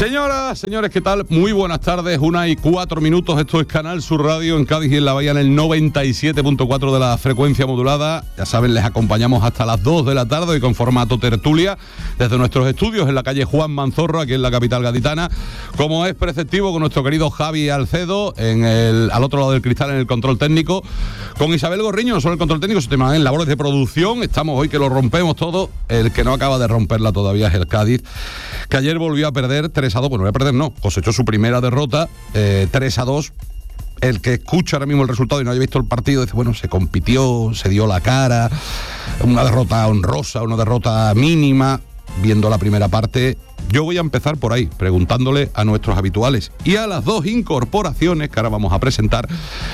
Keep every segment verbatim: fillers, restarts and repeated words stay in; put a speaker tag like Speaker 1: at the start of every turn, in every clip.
Speaker 1: Señoras, señores, ¿qué tal? Muy buenas tardes, una y cuatro minutos. Esto es Canal Sur Radio en Cádiz y en La Bahía en el noventa y siete punto cuatro de la frecuencia modulada. Ya saben, les acompañamos hasta las dos de la tarde y con formato tertulia desde nuestros estudios en la calle Juan Manzorro, aquí en la capital gaditana. Como es preceptivo, con nuestro querido Javi Alcedo en el, al otro lado del cristal en el control técnico, con Isabel Gorriño, no solo el control técnico, sino en labores de producción. Estamos hoy que lo rompemos todo. El que no acaba de romperla todavía es el Cádiz, que ayer volvió a perder tres a dos, bueno, voy a perder, no, cosechó su primera derrota, eh, tres a dos. El que escucha ahora mismo el resultado y no haya visto el partido dice, bueno, se compitió, se dio la cara, una derrota honrosa, una derrota mínima. Viendo la primera parte, yo voy a empezar por ahí, preguntándole a nuestros habituales y a las dos incorporaciones que ahora vamos a presentar,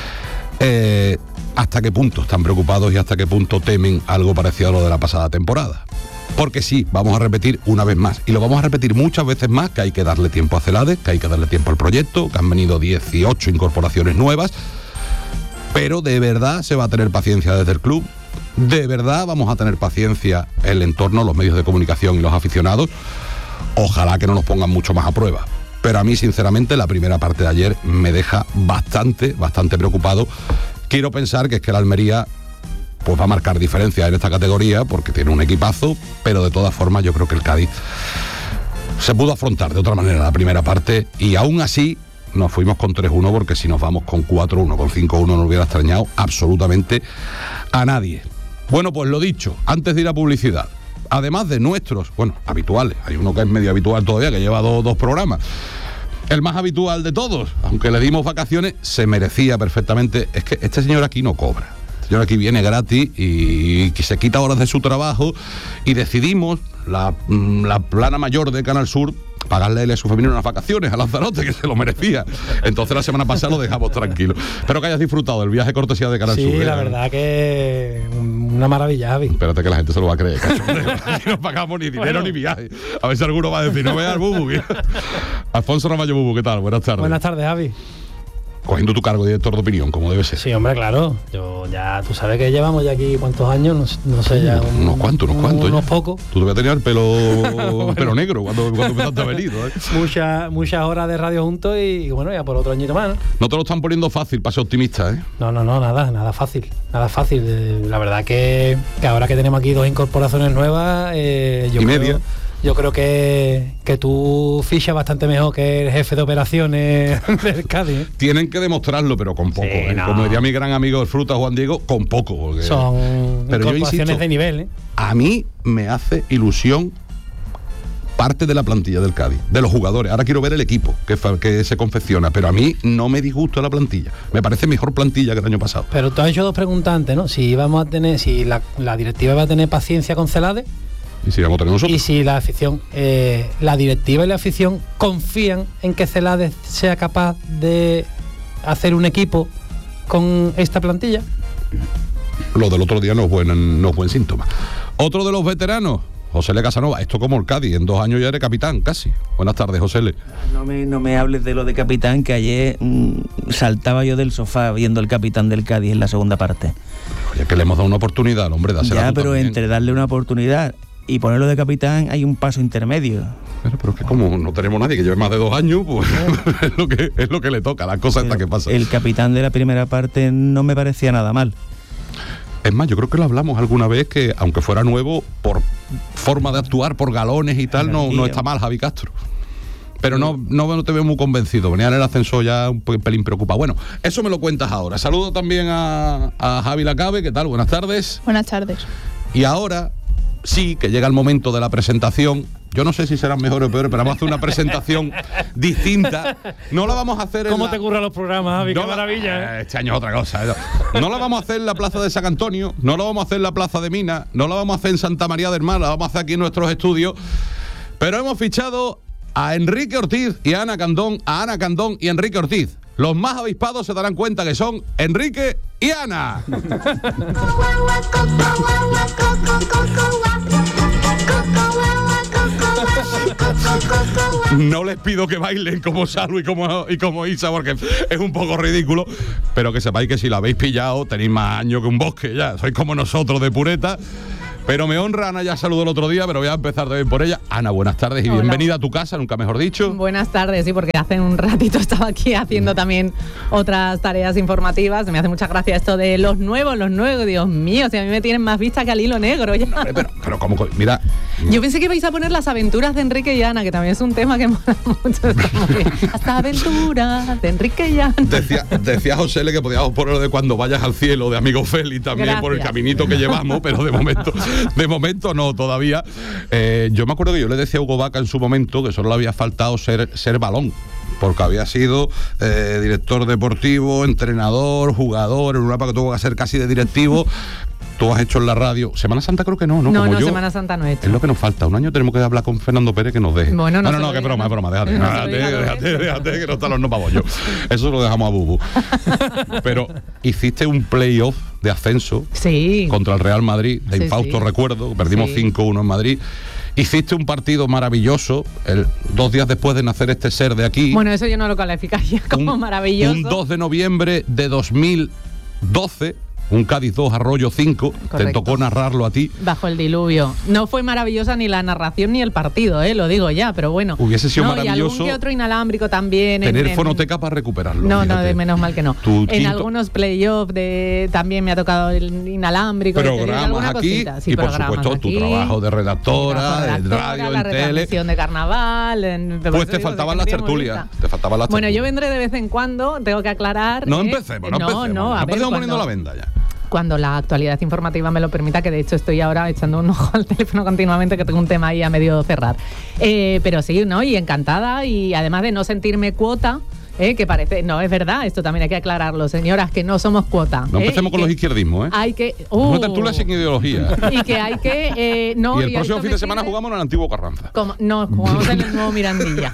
Speaker 1: eh, hasta qué punto están preocupados y hasta qué punto temen algo parecido a lo de la pasada temporada. Porque sí, vamos a repetir una vez más, y lo vamos a repetir muchas veces más, que hay que darle tiempo a Celades, que hay que darle tiempo al proyecto, que han venido dieciocho incorporaciones nuevas, pero de verdad se va a tener paciencia desde el club, de verdad vamos a tener paciencia el entorno, los medios de comunicación y los aficionados. Ojalá que no nos pongan mucho más a prueba, pero a mí sinceramente la primera parte de ayer me deja bastante, bastante preocupado. Quiero pensar que es que la Almería pues va a marcar diferencia en esta categoría porque tiene un equipazo, pero de todas formas yo creo que el Cádiz se pudo afrontar de otra manera la primera parte y aún así nos fuimos con tres uno, porque si nos vamos con cuatro uno, con cinco uno no hubiera extrañado absolutamente a nadie. Bueno, pues lo dicho, antes de ir a publicidad, además de nuestros, bueno, habituales, hay uno que es medio habitual todavía, que lleva dos, dos programas, el más habitual de todos, aunque le dimos vacaciones, se merecía perfectamente, es que este señor aquí no cobra. Señor aquí viene gratis y que se quita horas de su trabajo y decidimos, la, la plana mayor de Canal Sur, pagarle a él y a su familia unas vacaciones a Lanzarote, que se lo merecía. Entonces la semana pasada lo dejamos tranquilo. Espero que hayas disfrutado del viaje cortesía de Canal
Speaker 2: sí,
Speaker 1: Sur. Sí,
Speaker 2: la ¿eh? verdad que una maravilla, Javi.
Speaker 1: Espérate que la gente se lo va a creer, cachondeo. Aquí no pagamos ni dinero bueno. ni viaje. A ver si alguno va a decir, no veas al Bubu. Alfonso Ramallo Bubu, ¿qué tal? Buenas tardes.
Speaker 2: Buenas tardes, Javi.
Speaker 1: Cogiendo tu cargo de director de opinión, como debe ser.
Speaker 2: Sí, hombre, claro. Yo ya, tú sabes que llevamos ya aquí cuántos años, no, no sé, ya un,
Speaker 1: unos cuantos, unos cuantos.
Speaker 2: Unos pocos.
Speaker 1: Tú debías tener el pelo, bueno. pelo negro cuando, cuando empezaste a venir, ¿eh?
Speaker 2: Muchas, muchas horas de radio juntos y bueno, ya por otro añito más, ¿no?
Speaker 1: No te lo están poniendo fácil para ser optimista, ¿eh?
Speaker 2: No, no, no, nada, nada fácil, nada fácil. La verdad que, que ahora que tenemos aquí dos incorporaciones nuevas, eh, yo
Speaker 1: y
Speaker 2: creo,
Speaker 1: media.
Speaker 2: Yo creo que, que tú fichas bastante mejor que el jefe de operaciones del Cádiz, ¿eh?
Speaker 1: Tienen que demostrarlo, pero con poco, sí, ¿eh? No. Como diría mi gran amigo el Fruta, Juan Diego, con poco. Porque...
Speaker 2: Son pero incorporaciones yo insisto, de nivel, ¿eh?
Speaker 1: A mí me hace ilusión parte de la plantilla del Cádiz, de los jugadores. Ahora quiero ver el equipo que, que se confecciona, pero a mí no me disgusta la plantilla. Me parece mejor plantilla que el año pasado.
Speaker 2: Pero tú has hecho dos preguntas antes, ¿no? Si vamos a tener, si la, la directiva va a tener paciencia con Celades.
Speaker 1: Y si vamos a tener nosotros.
Speaker 2: Y si la afición, eh, la directiva y la afición confían en que Celades sea capaz de hacer un equipo con esta plantilla.
Speaker 1: Lo del otro día no es buen, no es buen síntoma. Otro de los veteranos, José L. Casanova, esto como el Cádiz, en dos años ya eres capitán, casi. Buenas tardes, José L.
Speaker 3: No me, no me hables de lo de capitán, que ayer mmm, saltaba yo del sofá viendo el capitán del Cádiz en la segunda parte.
Speaker 1: Oye, que le hemos dado una oportunidad al hombre de hacer.
Speaker 3: Ya, pero también. Entre darle una oportunidad y ponerlo de capitán hay un paso intermedio.
Speaker 1: Pero, pero es que como no tenemos nadie que lleve más de dos años, pues es lo que es lo que le toca, las cosas estas que pasan.
Speaker 3: El capitán de la primera parte no me parecía nada mal.
Speaker 1: Es más, yo creo que lo hablamos alguna vez, que aunque fuera nuevo, por forma de actuar, por galones y tal, no, no está mal Javi Castro. Pero no, no, no te veo muy convencido. Venía en el ascenso ya un pelín preocupado. Bueno, eso me lo cuentas ahora. Saludo también a, a Javi Lacabe. ¿Qué tal? Buenas tardes.
Speaker 4: Buenas tardes.
Speaker 1: Y ahora sí, que llega el momento de la presentación. Yo no sé si serán mejores o peores, pero vamos a hacer una presentación distinta. No la vamos a hacer en
Speaker 2: ¿Cómo
Speaker 1: la...
Speaker 2: te curran los programas, Javi?
Speaker 1: No
Speaker 2: ¡Qué
Speaker 1: la...
Speaker 2: maravilla!
Speaker 1: Eh, este año es otra cosa. ¿eh? No la vamos a hacer en la plaza de San Antonio, no la vamos a hacer en la plaza de Mina, no la vamos a hacer en Santa María del Mar, la vamos a hacer aquí en nuestros estudios. Pero hemos fichado a Enrique Ortiz y a Ana Candón, a Ana Candón y Enrique Ortiz. Los más avispados se darán cuenta que son Enrique y Ana. No les pido que bailen como Salu y como, y como Isa, porque es un poco ridículo, pero que sepáis que si la habéis pillado tenéis más años que un bosque ya, sois como nosotros de pureta. Pero me honra, Ana ya saludó el otro día, pero voy a empezar también por ella. Ana, buenas tardes y
Speaker 4: Hola.
Speaker 1: bienvenida a tu casa, nunca mejor dicho.
Speaker 4: Buenas tardes, sí, porque hace un ratito estaba aquí haciendo también otras tareas informativas. Me hace mucha gracia esto de los nuevos, los nuevos. Dios mío, si a mí me tienen más vista que al hilo negro ya.
Speaker 1: No, pero, pero como, mira...
Speaker 4: Yo pensé que ibais a poner las aventuras de Enrique y Ana, que también es un tema que mola mucho. Está muy bien. Las aventuras de Enrique y Ana.
Speaker 1: Decía, decía José Le que podíamos poner lo de cuando vayas al cielo de Amigo Félix también. Gracias. Por el caminito que llevamos, pero de momento, de momento no todavía. Eh, yo me acuerdo que yo le decía a Hugo Vaca en su momento que solo le había faltado ser, ser balón, porque había sido eh, director deportivo, entrenador, jugador, en una etapa que tuvo que ser casi de directivo. Tú has hecho en la radio. Semana Santa creo que no, ¿no?
Speaker 4: No,
Speaker 1: Como
Speaker 4: no,
Speaker 1: yo,
Speaker 4: Semana Santa no he hecho.
Speaker 1: Es lo que nos falta. Un año tenemos que hablar con Fernando Pérez que nos deje.
Speaker 4: Bueno, no,
Speaker 1: no, no, no, que es broma, es broma, déjate.
Speaker 4: No
Speaker 1: déjate, déjate, déjate, déjate, que no están los no pavos yo. Eso lo dejamos a Bubu. Pero hiciste un playoff de ascenso
Speaker 4: sí.
Speaker 1: contra el Real Madrid, de
Speaker 4: sí,
Speaker 1: infausto
Speaker 4: sí.
Speaker 1: recuerdo, perdimos
Speaker 4: sí.
Speaker 1: cinco uno en Madrid. Hiciste un partido maravilloso, el, dos días después de nacer este ser de aquí.
Speaker 4: Bueno, eso yo no lo calificaría como
Speaker 1: un,
Speaker 4: maravilloso.
Speaker 1: Un dos de noviembre de dos mil doce. Un Cádiz dos, Arroyo cinco.
Speaker 4: Correcto.
Speaker 1: Te tocó narrarlo a ti.
Speaker 4: Bajo el diluvio. No fue maravillosa ni la narración ni el partido, ¿eh? Lo digo ya, pero bueno.
Speaker 1: Hubiese sido
Speaker 4: no,
Speaker 1: maravilloso.
Speaker 4: Y algún que otro inalámbrico también.
Speaker 1: Tener
Speaker 4: en,
Speaker 1: fonoteca
Speaker 4: en...
Speaker 1: para recuperarlo.
Speaker 4: No,
Speaker 1: fíjate.
Speaker 4: no, de menos mal que no.
Speaker 1: Tu
Speaker 4: en
Speaker 1: quinto...
Speaker 4: algunos playoffs de también me ha tocado el inalámbrico.
Speaker 1: Programas aquí
Speaker 4: sí,
Speaker 1: y por supuesto
Speaker 4: aquí,
Speaker 1: tu trabajo de redactora,
Speaker 4: trabajo de,
Speaker 1: de radio,
Speaker 4: la
Speaker 1: en tele.
Speaker 4: retransmisión de carnaval. En...
Speaker 1: Pues te faltaban las tertulias. Te faltaban las
Speaker 4: Bueno,
Speaker 1: tertulias.
Speaker 4: yo vendré de vez en cuando, tengo que aclarar.
Speaker 1: No
Speaker 4: ¿eh?
Speaker 1: empecemos, no,
Speaker 4: no
Speaker 1: empecemos.
Speaker 4: No,
Speaker 1: no
Speaker 4: a ver,
Speaker 1: empecemos
Speaker 4: cuando...
Speaker 1: poniendo la venda ya.
Speaker 4: Cuando la actualidad informativa me lo permita, que de hecho estoy ahora echando un ojo al teléfono continuamente, que tengo un tema ahí a medio cerrar. Eh, pero sí, ¿no? Y encantada, y además de no sentirme cuota, eh, que parece, no, es verdad, esto también hay que aclararlo, señoras, que no somos cuota.
Speaker 1: No
Speaker 4: eh,
Speaker 1: empecemos con los izquierdismos, ¿eh?
Speaker 4: Hay que... Uh,
Speaker 1: Una tertulia sin ideología.
Speaker 4: Y que hay que... Eh, no,
Speaker 1: y el
Speaker 4: y
Speaker 1: próximo
Speaker 4: esto
Speaker 1: fin
Speaker 4: me
Speaker 1: de semana
Speaker 4: sirve
Speaker 1: jugamos en el antiguo Carranza.
Speaker 4: como, no, jugamos en el nuevo Mirandilla.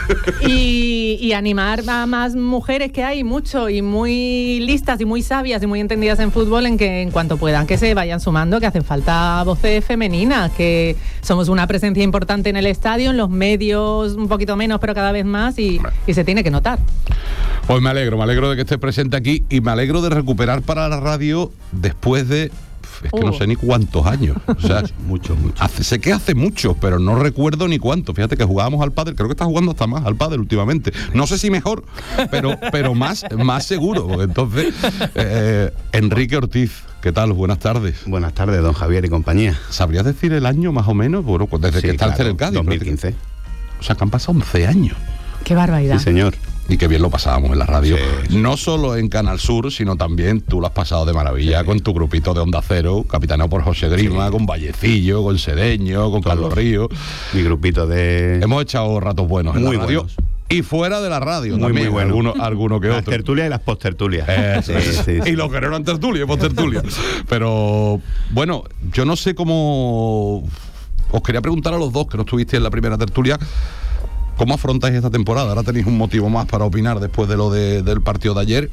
Speaker 4: Y, y animar a más mujeres que hay, mucho, y muy listas y muy sabias y muy entendidas en fútbol, en que en cuanto puedan que se vayan sumando, que hacen falta voces femeninas, que somos una presencia importante en el estadio, en los medios un poquito menos, pero cada vez más, y, y se tiene que notar.
Speaker 1: Pues me alegro, me alegro de que estés presente aquí y me alegro de recuperar para la radio después de... Es que uh. no sé ni cuántos años. O sea,
Speaker 5: mucho, mucho.
Speaker 1: Hace, sé que hace mucho, pero no recuerdo ni cuánto. Fíjate que jugábamos al pádel, creo que está jugando hasta más al pádel últimamente. No sé si mejor, pero, pero más, más seguro. Porque entonces, eh, Enrique Ortiz, ¿qué tal? Buenas tardes.
Speaker 5: Buenas tardes, don Javier y compañía.
Speaker 1: ¿Sabrías decir el año más o menos? Bueno, pues desde
Speaker 5: sí,
Speaker 1: que está
Speaker 5: claro,
Speaker 1: el del Cádiz.
Speaker 5: dos mil quince.
Speaker 1: O sea, que han pasado once años.
Speaker 4: ¡Qué barbaridad!
Speaker 5: Sí, señor.
Speaker 1: Y qué bien lo pasábamos en la radio.
Speaker 5: Sí, sí.
Speaker 1: No solo en Canal Sur, sino también tú lo has pasado de maravilla sí. con tu grupito de Onda Cero, capitaneado por José Grima, sí. con Vallecillo, con Sedeño, con Todos. Carlos Ríos.
Speaker 5: Mi grupito de...
Speaker 1: Hemos echado ratos buenos en
Speaker 5: muy
Speaker 1: la radio.
Speaker 5: Buenos.
Speaker 1: Y fuera de la radio
Speaker 5: muy,
Speaker 1: también,
Speaker 5: muy bueno.
Speaker 1: alguno, alguno que
Speaker 5: las
Speaker 1: otro.
Speaker 5: Las tertulias y las postertulias.
Speaker 1: Eh, sí, sí, sí.
Speaker 5: Sí.
Speaker 1: Y los que no eran tertulias y postertulias. Pero, bueno, yo no sé cómo... Os quería preguntar a los dos, que no estuvisteis en la primera tertulia, ¿cómo afrontáis esta temporada? Ahora tenéis un motivo más para opinar después de lo de, del partido de ayer.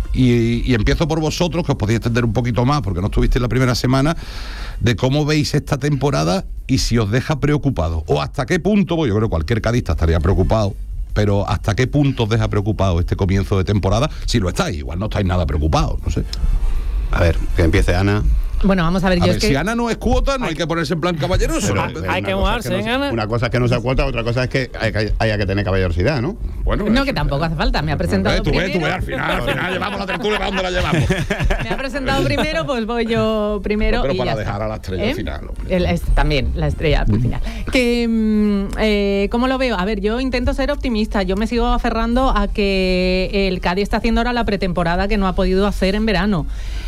Speaker 1: Y, y empiezo por vosotros, que os podéis extender un poquito más, porque no estuvisteis la primera semana, de cómo veis esta temporada y si os deja preocupado. O hasta qué punto, pues yo creo que cualquier cadista estaría preocupado, pero hasta qué punto os deja preocupado este comienzo de temporada, si lo estáis, igual no estáis nada preocupados, no sé.
Speaker 5: A ver, que empiece Ana.
Speaker 4: Bueno, vamos a ver,
Speaker 1: a
Speaker 4: yo
Speaker 1: ver,
Speaker 4: es que...
Speaker 1: si Ana no es cuota, no hay que ponerse en plan caballeroso.
Speaker 2: Pero,
Speaker 1: ¿no?
Speaker 2: hay que mojarse,
Speaker 5: ¿eh,
Speaker 2: no,
Speaker 5: Ana? Una cosa es que no sea cuota, otra cosa es que hay que, haya que tener caballerosidad, ¿no?
Speaker 1: Bueno,
Speaker 4: no, que tampoco hace falta. Me ha presentado
Speaker 1: tú
Speaker 4: primero.
Speaker 1: Ves, tú ves, al final, al final llevamos la tertulia, ¿para dónde la llevamos?
Speaker 4: Me ha presentado primero, pues voy yo primero.
Speaker 1: No, pero
Speaker 4: y
Speaker 1: para
Speaker 4: ya
Speaker 1: dejar
Speaker 4: está.
Speaker 1: a la estrella
Speaker 4: ¿Eh?
Speaker 1: al final.
Speaker 4: El, es, también, la estrella al final. Que, eh, ¿Cómo lo veo? A ver, yo intento ser optimista. Yo me sigo aferrando a que el Cádiz está haciendo ahora la pretemporada que no ha podido hacer en verano.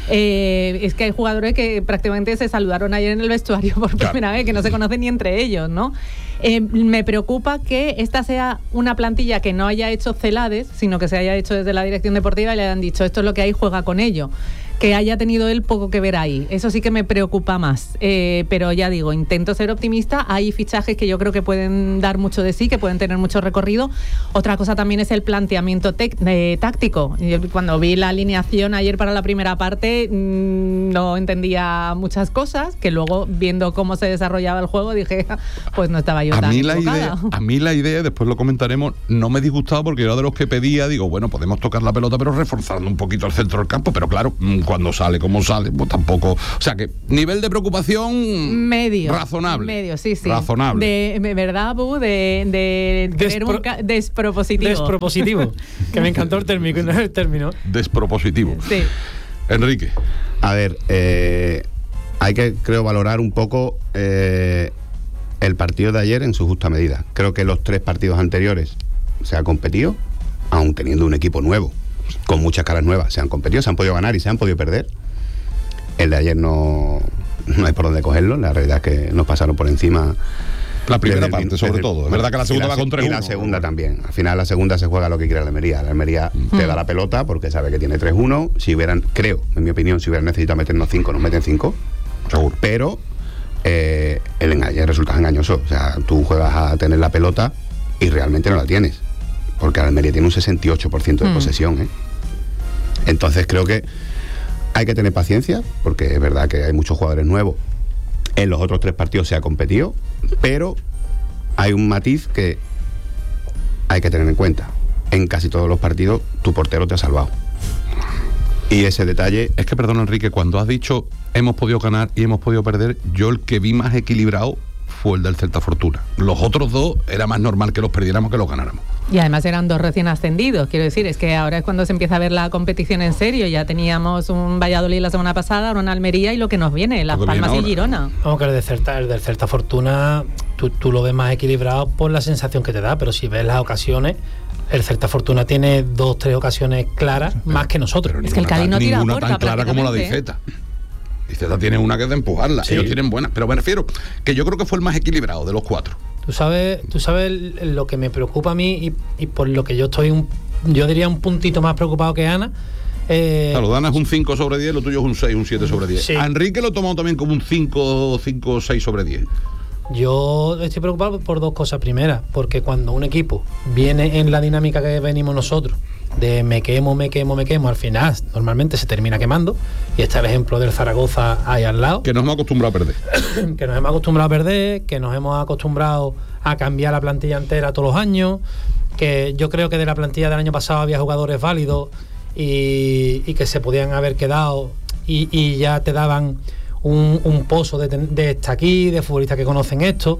Speaker 4: Eh, es que hay jugadores que prácticamente se saludaron ayer en el vestuario por primera claro. vez, que no se conocen ni entre ellos, ¿no? Eh, me preocupa que esta sea una plantilla que no haya hecho Celades, sino que se haya hecho desde la dirección deportiva y le hayan dicho esto es lo que hay, juega con ello. Que haya tenido él poco que ver ahí. Eso sí que me preocupa más. Eh, pero ya digo, intento ser optimista. Hay fichajes que yo creo que pueden dar mucho de sí, que pueden tener mucho recorrido. Otra cosa también es el planteamiento tec- eh, táctico. Yo, cuando vi la alineación ayer para la primera parte, mmm, no entendía muchas cosas, que luego, viendo cómo se desarrollaba el juego, dije, pues no estaba yo
Speaker 1: a
Speaker 4: tan
Speaker 1: mí la
Speaker 4: equivocada.
Speaker 1: idea, A mí la idea, después lo comentaremos, no me disgustaba porque yo era de los que pedía, digo, bueno, podemos tocar la pelota, pero reforzando un poquito el centro del campo, pero claro, cuando sale, como sale, pues tampoco. O sea que nivel de preocupación
Speaker 4: medio.
Speaker 1: Razonable.
Speaker 4: Medio, sí, sí.
Speaker 1: Razonable.
Speaker 4: De, de verdad, Bu, de, de tener
Speaker 2: Despro-
Speaker 4: un ca- despropositivo.
Speaker 2: Despropositivo. Que me encantó el término, el término.
Speaker 1: Despropositivo.
Speaker 4: Sí.
Speaker 1: Enrique.
Speaker 5: A ver, eh, hay que, creo, valorar un poco eh, el partido de ayer en su justa medida. Creo que los tres partidos anteriores se ha competido, aun teniendo un equipo nuevo, con muchas caras nuevas. Se han competido, se han podido ganar y se han podido perder. El de ayer no, no hay por dónde cogerlo. La realidad es que nos pasaron por encima.
Speaker 1: La primera
Speaker 5: Desde el
Speaker 1: parte,
Speaker 5: min-
Speaker 1: sobre
Speaker 5: desde-
Speaker 1: todo. Es verdad que la segunda
Speaker 5: y
Speaker 1: va con tres
Speaker 5: Y
Speaker 1: uno.
Speaker 5: la segunda también. Al final, la segunda se juega lo que quiere la Almería. La Almería te da la pelota porque sabe que tiene tres uno. Si hubieran, creo, en mi opinión, si hubieran necesitado meternos cinco, nos meten cinco.
Speaker 1: Seguro.
Speaker 5: Pero eh, el, enga- el resultado es engañoso. O sea, tú juegas a tener la pelota y realmente no la tienes. Porque la Almería tiene un sesenta y ocho por ciento de
Speaker 4: Mm.
Speaker 5: posesión. ¿eh? Entonces creo que hay que tener paciencia, porque es verdad que hay muchos jugadores nuevos. En los otros tres partidos se ha competido, pero hay un matiz que hay que tener en cuenta. En casi todos los partidos tu portero te ha salvado. Y ese detalle...
Speaker 1: Es que, perdón, Enrique, cuando has dicho hemos podido ganar y hemos podido perder, yo el que vi más equilibrado fue el del Celta Fortuna. Los otros dos era más normal que los perdiéramos que los ganáramos.
Speaker 4: Y además eran dos recién ascendidos, quiero decir, es que ahora es cuando se empieza a ver la competición en serio. Ya teníamos un Valladolid la semana pasada, ahora una Almería y lo que nos viene, Las
Speaker 1: Lo que viene
Speaker 4: Palmas y
Speaker 1: ahora.
Speaker 4: Girona.
Speaker 2: Vamos, que el del Celta, el del Celta Fortuna, tú, tú lo ves más equilibrado por la sensación que te da, pero si ves las ocasiones, el Celta Fortuna tiene dos, tres ocasiones claras más que nosotros.
Speaker 4: Es que el
Speaker 1: Ninguna
Speaker 4: Cádiz no
Speaker 1: tan-
Speaker 4: tira a
Speaker 1: ninguna
Speaker 4: puerta,
Speaker 1: tan clara como la de
Speaker 4: prácticamente,
Speaker 1: Iceta. Iceta tiene una que es de empujarla.
Speaker 2: Sí.
Speaker 1: Ellos tienen buenas. Pero me refiero que yo creo que fue el más equilibrado de los cuatro.
Speaker 2: Tú sabes, tú sabes lo que me preocupa a mí y, y por lo que yo estoy, un, yo diría un puntito más preocupado que Ana. Eh,
Speaker 1: Claro, Dana es un cinco sobre diez, lo tuyo es un seis, un siete sobre diez.
Speaker 2: Sí.
Speaker 1: A Enrique lo he tomado también como un cinco, cinco, seis sobre diez.
Speaker 2: Yo estoy preocupado por dos cosas. Primera, porque cuando un equipo viene en la dinámica que venimos nosotros, de me quemo, me quemo, me quemo, al final normalmente se termina quemando. Y está el ejemplo del Zaragoza ahí al lado,
Speaker 1: Que nos hemos acostumbrado a perder.
Speaker 2: que nos hemos acostumbrado a perder, que nos hemos acostumbrado a cambiar la plantilla entera todos los años, que yo creo que de la plantilla del año pasado había jugadores válidos y, y que se podían haber quedado y, y ya te daban un, un pozo de, ten- de estar aquí, de futbolistas que conocen esto.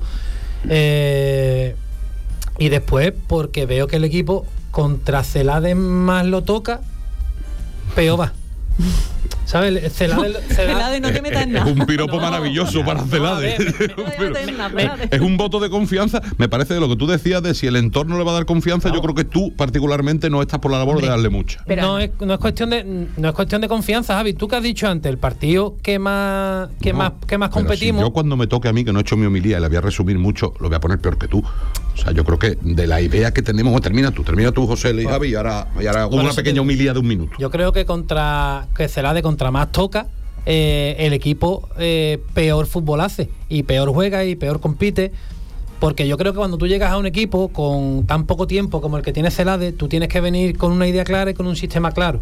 Speaker 2: Eh, y después, porque veo que el equipo contra Celades más lo toca, peor va. ¿Sabes? Celades,
Speaker 4: Celades no te metas en
Speaker 1: Es
Speaker 4: nada.
Speaker 1: un piropo
Speaker 2: No,
Speaker 1: maravilloso para
Speaker 2: no,
Speaker 1: Celades.
Speaker 2: a ver,
Speaker 4: No te metas en nada,
Speaker 2: me-
Speaker 4: Celades.
Speaker 1: Es un voto de confianza. Me parece de lo que tú decías de si el entorno le va a dar confianza, yo creo que tú particularmente no estás por la labor de darle mucha.
Speaker 4: Pero-
Speaker 2: no es, no es cuestión de no es cuestión de confianza, Javi. Tú que has dicho antes, el partido que más que
Speaker 1: No,
Speaker 2: más que más
Speaker 1: pero
Speaker 2: competimos.
Speaker 1: si yo cuando me toque a mí, que no he hecho mi homilía y la voy a resumir mucho, lo voy a poner peor que tú. O sea, yo creo que de la idea que tenemos... Bueno, termina tú, termina tú, José y Javi, y ahora, y ahora hago
Speaker 2: Por
Speaker 1: una
Speaker 2: eso te
Speaker 1: pequeña
Speaker 2: digo.
Speaker 1: homilía de un minuto.
Speaker 2: Yo creo que contra que Celade contra más toca, eh, el equipo eh, peor fútbol hace y peor juega y peor compite. Porque yo creo que cuando tú llegas a un equipo con tan poco tiempo como el que tiene Celade, tú tienes que venir con una idea clara y con un sistema claro.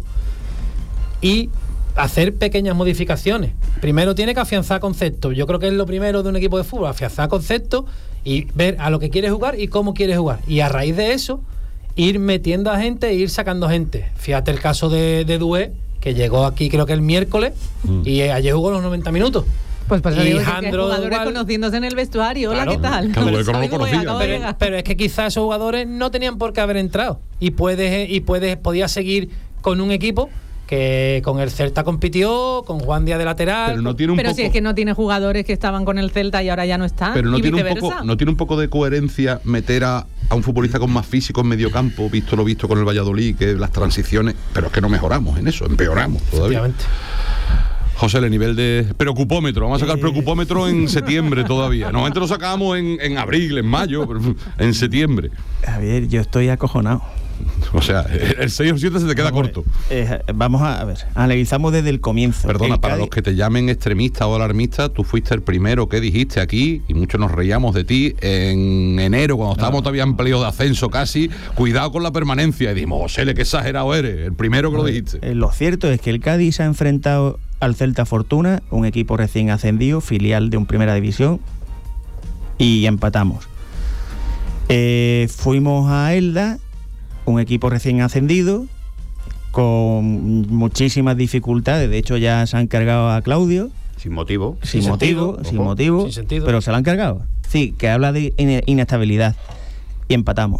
Speaker 2: Y hacer pequeñas modificaciones. Primero tiene que afianzar conceptos. Yo creo que es lo primero de un equipo de fútbol, afianzar conceptos y ver a lo que quiere jugar y cómo quiere jugar. Y a raíz de eso, ir metiendo a gente e ir sacando gente. Fíjate el caso de, de Dué, que llegó aquí creo que el miércoles
Speaker 1: Mm.
Speaker 2: y ayer jugó los noventa minutos.
Speaker 4: Pues por eso
Speaker 2: Y
Speaker 4: digo que
Speaker 2: Jandro
Speaker 4: jugadores
Speaker 2: igual.
Speaker 4: conociéndose en el vestuario. Hola,
Speaker 2: Claro.
Speaker 4: ¿qué tal?
Speaker 1: Claro, que no lo
Speaker 4: Soy Dué,
Speaker 1: conocía.
Speaker 4: acabo de
Speaker 2: Pero,
Speaker 4: llegar.
Speaker 2: pero es que quizás esos jugadores no tenían por qué haber entrado. Y puedes, y puedes, podías seguir con un equipo que con el Celta compitió, con Juan Díaz de lateral.
Speaker 1: Pero no tiene un
Speaker 4: Pero
Speaker 1: poco...
Speaker 4: si es que no tiene jugadores que estaban con el Celta y ahora ya no están.
Speaker 1: Pero no
Speaker 4: y
Speaker 1: tiene, un
Speaker 4: viceversa.
Speaker 1: poco, no tiene un poco de coherencia meter a, a un futbolista con más físico en medio campo, visto lo visto con el Valladolid, que las transiciones, pero es que no mejoramos en eso, empeoramos todavía.
Speaker 2: Efectivamente.
Speaker 1: José, el nivel de preocupómetro, vamos a sacar
Speaker 3: Eh.
Speaker 1: preocupómetro en septiembre todavía. Normalmente lo sacábamos en, en abril, en mayo, pero en septiembre.
Speaker 3: Javier, yo estoy acojonado.
Speaker 1: O sea, el seis o siete se te queda
Speaker 3: Vamos,
Speaker 1: corto.
Speaker 3: eh, vamos a, a ver, analizamos desde el comienzo.
Speaker 1: Perdona,
Speaker 3: El
Speaker 1: para
Speaker 3: Cádiz-
Speaker 1: los que te llamen extremista o alarmista, tú fuiste el primero que dijiste aquí, y muchos nos reíamos de ti, en enero, cuando estábamos todavía en playoff de ascenso casi, cuidado con la permanencia. Y dijimos, José, qué exagerado eres, el primero que lo dijiste.
Speaker 3: Eh, lo cierto es que el Cádiz se ha enfrentado al Celta Fortuna, un equipo recién ascendido, filial de un Primera División, y empatamos. Eh, fuimos a Elda, un equipo recién ascendido, con muchísimas dificultades. De hecho, ya se han cargado a Claudio.
Speaker 5: Sin motivo.
Speaker 3: Sin,
Speaker 2: Sin
Speaker 3: motivo,
Speaker 2: sentido,
Speaker 3: sin
Speaker 2: ojo,
Speaker 3: motivo.
Speaker 2: sin sentido.
Speaker 3: Pero se la han cargado. Sí, que habla de ine- inestabilidad. Y empatamos.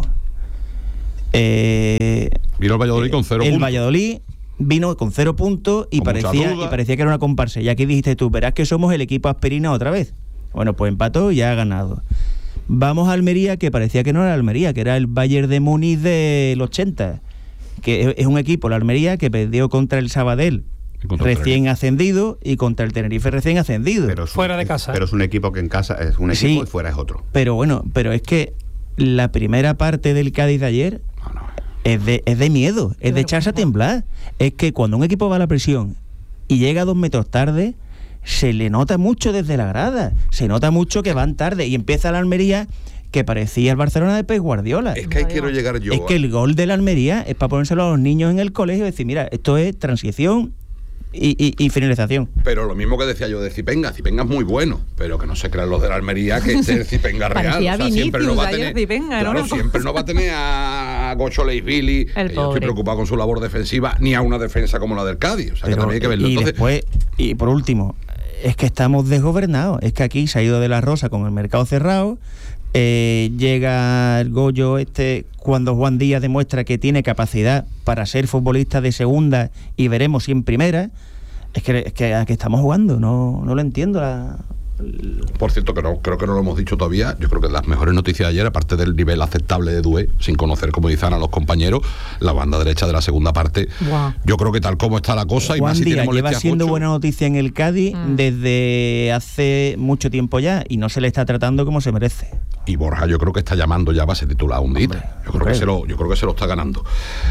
Speaker 3: Eh,
Speaker 1: Vino el Valladolid con cero
Speaker 3: el
Speaker 1: puntos.
Speaker 3: Valladolid vino con cero puntos y
Speaker 1: Con mucha
Speaker 3: parecía,
Speaker 1: duda.
Speaker 3: y parecía que era una comparsa. Y aquí dijiste tú, verás que somos el equipo aspirina otra vez. Bueno, pues empató y ya ha ganado. Vamos a Almería, que parecía que no era Almería, que era el Bayern de Múnich del ochenta. Que es- es un equipo, la Almería, que perdió contra el Sabadell,
Speaker 1: Y contra el
Speaker 3: recién ascendido, y contra el Tenerife recién ascendido.
Speaker 5: Pero es un-
Speaker 2: Fuera de casa, ¿eh?
Speaker 5: Pero es un equipo que en casa es un equipo
Speaker 3: Sí.
Speaker 5: y fuera es otro.
Speaker 3: Pero bueno, pero es que la primera parte del Cádiz de ayer
Speaker 1: No, no.
Speaker 3: es de, es de miedo, es de echarse a temblar. Es que cuando un equipo va a la presión y llega dos metros tarde, se le nota mucho desde la grada. Se nota mucho que van tarde. Y empieza la Almería, que parecía el Barcelona de Pep Guardiola.
Speaker 6: Es que ahí quiero llegar yo.
Speaker 3: Es que el gol de la Almería es para ponérselo a los niños en el colegio y decir, mira, esto es transición y, y, y finalización.
Speaker 6: Pero lo mismo que decía yo de Cipenga, Cipenga es muy bueno, pero que no se crean los de la Almería que es el Cipenga real.
Speaker 4: Parecía
Speaker 6: siempre no va a
Speaker 4: Vinicius
Speaker 6: tener,
Speaker 4: ayer Cipenga, era
Speaker 6: claro,
Speaker 4: una
Speaker 6: siempre
Speaker 4: cosa.
Speaker 6: no va a tener a Gocho Leisvili,
Speaker 4: El
Speaker 6: que yo estoy
Speaker 4: pobre.
Speaker 6: preocupado con su labor defensiva, ni a una defensa como la del Cádiz. O sea, que
Speaker 3: Pero,
Speaker 6: también hay que verlo.
Speaker 3: y
Speaker 6: Entonces,
Speaker 3: después, y por último, es que estamos desgobernados. Es que aquí se ha ido de la Rosa con el mercado cerrado. Eh, llega el Goyo este cuando Juan Díaz demuestra que tiene capacidad para ser futbolista de segunda y veremos si en primera. Es que, es que a qué estamos jugando, no, no lo entiendo. La,
Speaker 6: por cierto, que no, creo que no lo hemos dicho todavía. Yo creo que las mejores noticias de ayer, aparte del nivel aceptable de Dué, sin conocer, como dicen a los compañeros, la banda derecha de la segunda parte.
Speaker 4: Guau.
Speaker 6: Yo creo que tal como está la cosa, y
Speaker 3: Juan
Speaker 6: más si tiene
Speaker 3: Díaz lleva
Speaker 6: molestias
Speaker 3: siendo
Speaker 6: Gocho,
Speaker 3: buena noticia en el Cádiz
Speaker 4: Mm.
Speaker 3: desde hace mucho tiempo ya y no se le está tratando como se merece.
Speaker 6: y Borja yo creo que está llamando ya para ser titular un día.
Speaker 3: Hombre,
Speaker 6: Yo creo que
Speaker 3: hombre.
Speaker 6: se lo, yo creo que se lo está ganando.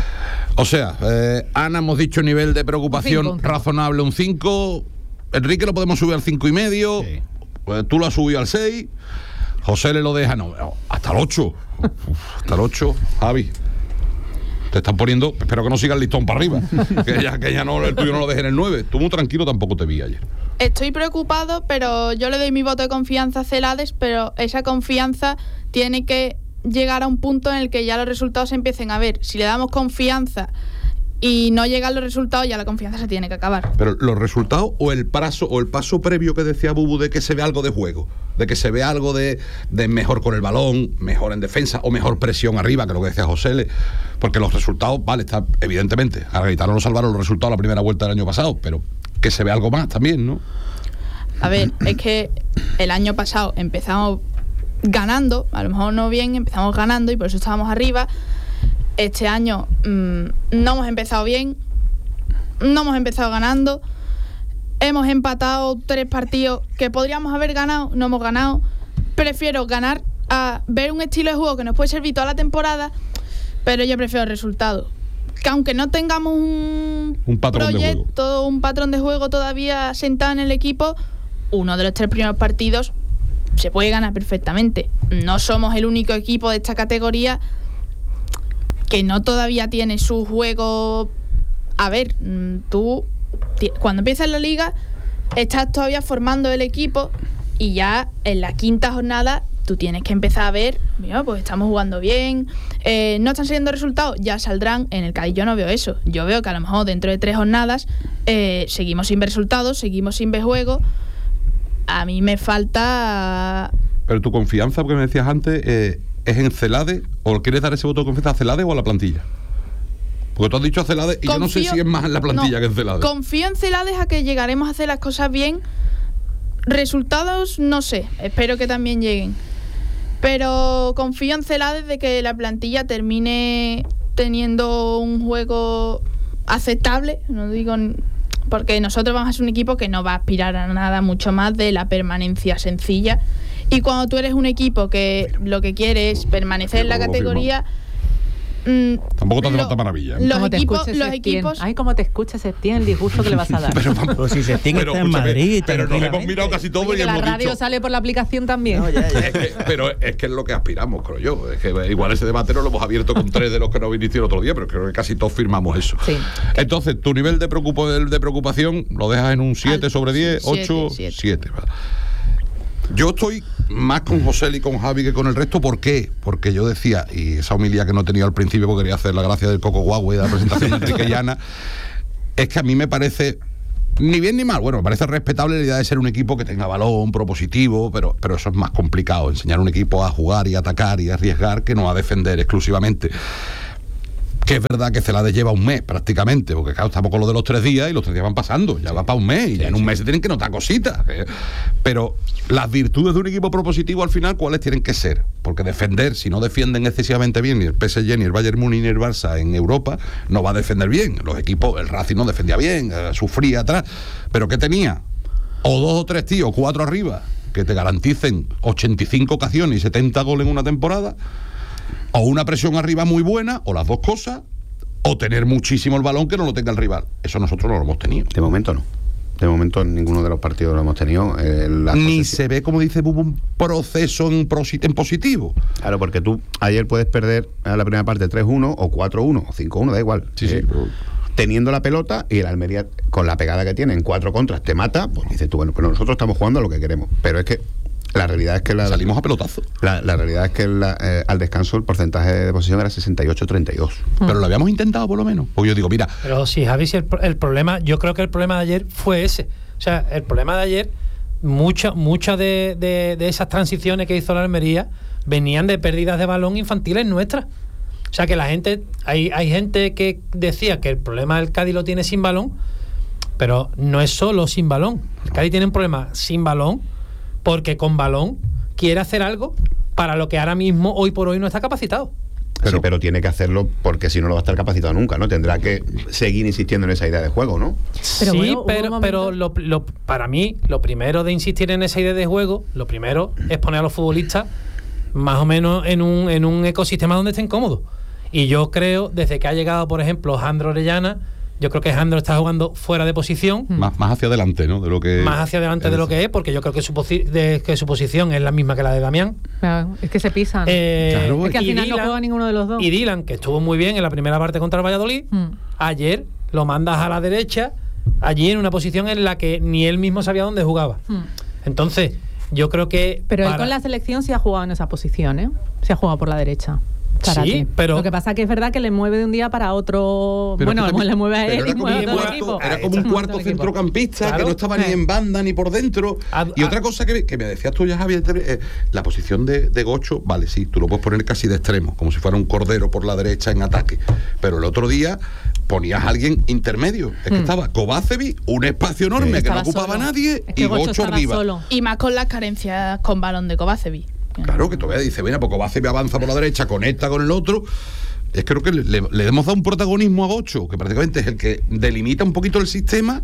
Speaker 6: O sea, eh, Ana, hemos dicho nivel de preocupación
Speaker 4: Un cinco, un cinco.
Speaker 6: razonable un cinco. Enrique lo podemos subir al cinco y medio.
Speaker 5: Sí.
Speaker 6: Pues tú lo has subido al seis. José le lo deja, no, no, hasta el ocho. Uf, hasta el ocho. Javi, te están poniendo, espero que no siga el listón para arriba. que ya, que ya no, el tuyo no lo deje en el nueve. Tú muy tranquilo tampoco te vi ayer.
Speaker 7: Estoy preocupado, pero yo le doy mi voto de confianza a Celades, pero esa confianza tiene que llegar a un punto en el que ya los resultados se empiecen a ver. Si le damos confianza y no llegan los resultados, ya la confianza se tiene que acabar.
Speaker 6: Pero los resultados o el paso o el paso previo que decía Bubu de que se ve algo de juego, de que se ve algo de, de mejor con el balón, mejor en defensa o mejor presión arriba, que es lo que decía José, Le- porque los resultados, vale, está evidentemente, a Gaetano lo salvaron los resultados la primera vuelta del año pasado, pero que se ve algo más también, ¿no?
Speaker 7: A ver, es que el año pasado empezamos ganando, a lo mejor no bien, empezamos ganando y por eso estábamos arriba. Este año mmm, no hemos empezado bien, no hemos empezado ganando, hemos empatado tres partidos que podríamos haber ganado, no hemos ganado. Prefiero ganar a ver un estilo de juego que nos puede servir toda la temporada, pero yo prefiero el resultado. Que aunque no tengamos un,
Speaker 6: Un patrón de juego.
Speaker 7: proyecto, un patrón de juego todavía sentado en el equipo, uno de los tres primeros partidos se puede ganar perfectamente. No somos el único equipo de esta categoría que no todavía tiene su juego. A ver, mm, tú ti- cuando empiezas la liga estás todavía formando el equipo y ya en la quinta jornada tú tienes que empezar a ver, mira, pues estamos jugando bien, eh, no están saliendo resultados, ya saldrán. En el Cádiz yo no veo eso. Yo veo que a lo mejor dentro de tres jornadas eh, seguimos sin ver resultados, seguimos sin ver juego. A mí me falta...
Speaker 6: Pero tu confianza, porque me decías antes, eh, ¿es en Celades o quieres dar ese voto de confianza a Celades o a la plantilla? Porque tú has dicho a Celades y yo no sé
Speaker 7: Confío-
Speaker 6: si es más en la plantilla
Speaker 7: no,
Speaker 6: que en Celades.
Speaker 7: Confío en Celades a que llegaremos a hacer las cosas bien. Resultados, no sé. Espero que también lleguen. Pero confío en Celades de que la plantilla termine teniendo un juego aceptable. No digo... n- Porque nosotros vamos a ser un equipo que no va a aspirar a nada mucho más de la permanencia sencilla. Y cuando tú eres un equipo que lo que quiere es permanecer en la
Speaker 6: Luego lo
Speaker 7: categoría... mm,
Speaker 6: Tampoco te hace
Speaker 7: lo-
Speaker 6: falta maravilla, ¿eh?
Speaker 7: Los
Speaker 4: ¿Cómo te
Speaker 7: equipos,
Speaker 4: escucha
Speaker 7: los
Speaker 4: Septién?
Speaker 7: equipos
Speaker 4: Ay, cómo te escucha Septién, el disgusto que le vas a dar.
Speaker 6: Pero vamos,
Speaker 3: Pues si se tiene que
Speaker 6: pero
Speaker 3: estar en
Speaker 6: escúchame,
Speaker 3: Madrid,
Speaker 6: pero nos hemos
Speaker 3: tranquilamente.
Speaker 6: mirado casi todo
Speaker 4: Oye,
Speaker 6: y
Speaker 4: que la
Speaker 6: hemos
Speaker 4: radio
Speaker 6: dicho...
Speaker 4: sale por la aplicación también.
Speaker 3: No, ya, ya.
Speaker 6: Es que- pero es que es lo que aspiramos, creo yo. Es que igual ese debate no lo hemos abierto con tres de los que nos viniste el otro día, pero creo que casi todos firmamos eso.
Speaker 4: Sí.
Speaker 6: Entonces, tu nivel de, preocupo- de preocupación lo dejas en un siete
Speaker 7: Al-
Speaker 6: sobre diez,
Speaker 7: siete,
Speaker 6: ocho,
Speaker 7: siete.
Speaker 6: siete. Yo estoy más con José y con Javi que con el resto. ¿Por qué? Porque yo decía, y esa homilía que no tenía al principio porque quería hacer la gracia del Coco Guagua y de la presentación de Enrique Llana, es que a mí me parece, ni bien ni mal, bueno, me parece respetable la idea de ser un equipo que tenga balón, propositivo, pero, pero eso es más complicado, enseñar a un equipo a jugar y a atacar y a arriesgar que no a defender exclusivamente. Que es verdad que Celades lleva un mes prácticamente, porque claro, estamos con lo de los tres días y los tres días van pasando, ya va para un mes y ya en un mes se tienen que notar cositas. ¿eh? Pero las virtudes de un equipo propositivo al final, ¿cuáles tienen que ser? Porque defender, si no defienden excesivamente bien ni el P S G, ni el Bayern Múnich, ni el Barça en Europa, no va a defender bien. Los equipos, el Racing no defendía bien, eh, sufría atrás. ¿Pero qué tenía? O dos o tres tíos, cuatro arriba, que te garanticen ochenta y cinco ocasiones y setenta goles en una temporada. O una presión arriba muy buena, o las dos cosas, o tener muchísimo el balón que no lo tenga el rival. Eso nosotros no lo hemos tenido.
Speaker 5: De momento no. De momento en ninguno de los partidos lo hemos tenido. Eh,
Speaker 6: Ni posesión. Se ve, como dice Bubu, un proceso en, prosi- en positivo.
Speaker 5: Claro, porque tú ayer puedes perder a la primera parte tres uno, o cuatro uno, o cinco uno, da igual.
Speaker 6: Sí,
Speaker 5: eh,
Speaker 6: sí, pero...
Speaker 5: Teniendo la pelota y el Almería, con la pegada que tiene en cuatro contras, te mata, pues dices tú, bueno, pero nosotros estamos jugando a lo que queremos. Pero es que la realidad es que la,
Speaker 6: salimos a pelotazo.
Speaker 5: La, la realidad es que la, eh, al descanso el porcentaje de posesión era sesenta y ocho a treinta y dos.
Speaker 6: Mm. Pero lo habíamos intentado por lo menos. Porque yo digo, mira.
Speaker 2: Pero sí, Javi, si el, el problema, yo creo que el problema de ayer fue ese. O sea, el problema de ayer, muchas muchas de, de, de esas transiciones que hizo la Almería venían de pérdidas de balón infantiles nuestras. O sea, que la gente, hay, hay gente que decía que el problema del Cádiz lo tiene sin balón, pero no es solo sin balón. El Cádiz tiene un problema sin balón porque con balón quiere hacer algo para lo que ahora mismo, hoy por hoy, no está capacitado.
Speaker 5: Pero, sí, pero tiene que hacerlo porque si no, no va a estar capacitado nunca, ¿no? Tendrá que seguir insistiendo en esa idea de juego, ¿no?
Speaker 2: Pero sí, bueno, pero, pero lo, lo, para mí, lo primero de insistir en esa idea de juego, lo primero es poner a los futbolistas más o menos en un, en un ecosistema donde estén cómodos. Y yo creo, desde que ha llegado, por ejemplo, Jandro Orellana, yo creo que Jandro está jugando fuera de posición.
Speaker 6: Más, más hacia adelante, ¿no? De lo que
Speaker 2: más hacia adelante de lo que es, porque yo creo que su, posi- de, que su posición es la misma que la de Damián.
Speaker 4: Claro, es que se pisan.
Speaker 2: Eh,
Speaker 4: claro, es que al final Dylan, no juega ninguno de los dos.
Speaker 2: Y Dylan, que estuvo muy bien en la primera parte contra el Valladolid, mm. ayer lo mandas a la derecha, allí en una posición en la que ni él mismo sabía dónde jugaba. Mm. Entonces, yo creo que...
Speaker 4: Pero
Speaker 2: para...
Speaker 4: él con la selección sí ha jugado en esa posición, ¿eh? Se ha jugado por la derecha.
Speaker 2: Sí, pero
Speaker 4: lo que pasa es que es verdad que le mueve de un día para otro. Pero bueno, también, le mueve a él y mueve a todo
Speaker 6: cuarto,
Speaker 4: el equipo.
Speaker 6: Era como un cuarto centrocampista, claro, que no estaba ni en banda ni por dentro. A, y a, otra cosa que, que me decías tú ya, Javier, eh, la posición de, de Gocho, vale, sí, tú lo puedes poner casi de extremo, como si fuera un cordero por la derecha en ataque. Pero el otro día ponías a alguien intermedio. Es que hmm. estaba Kovacevic, un espacio enorme sí, que no ocupaba solo. nadie, es que y Gocho, Gocho arriba.
Speaker 7: Solo. Y más con las carencias con balón de Kovacevic.
Speaker 6: Claro, que todavía dice, mira, pues Kovacevic avanza por la derecha, conecta con el otro. Es que creo que le, le, le hemos dado un protagonismo a Gocho, que prácticamente es el que delimita un poquito el sistema.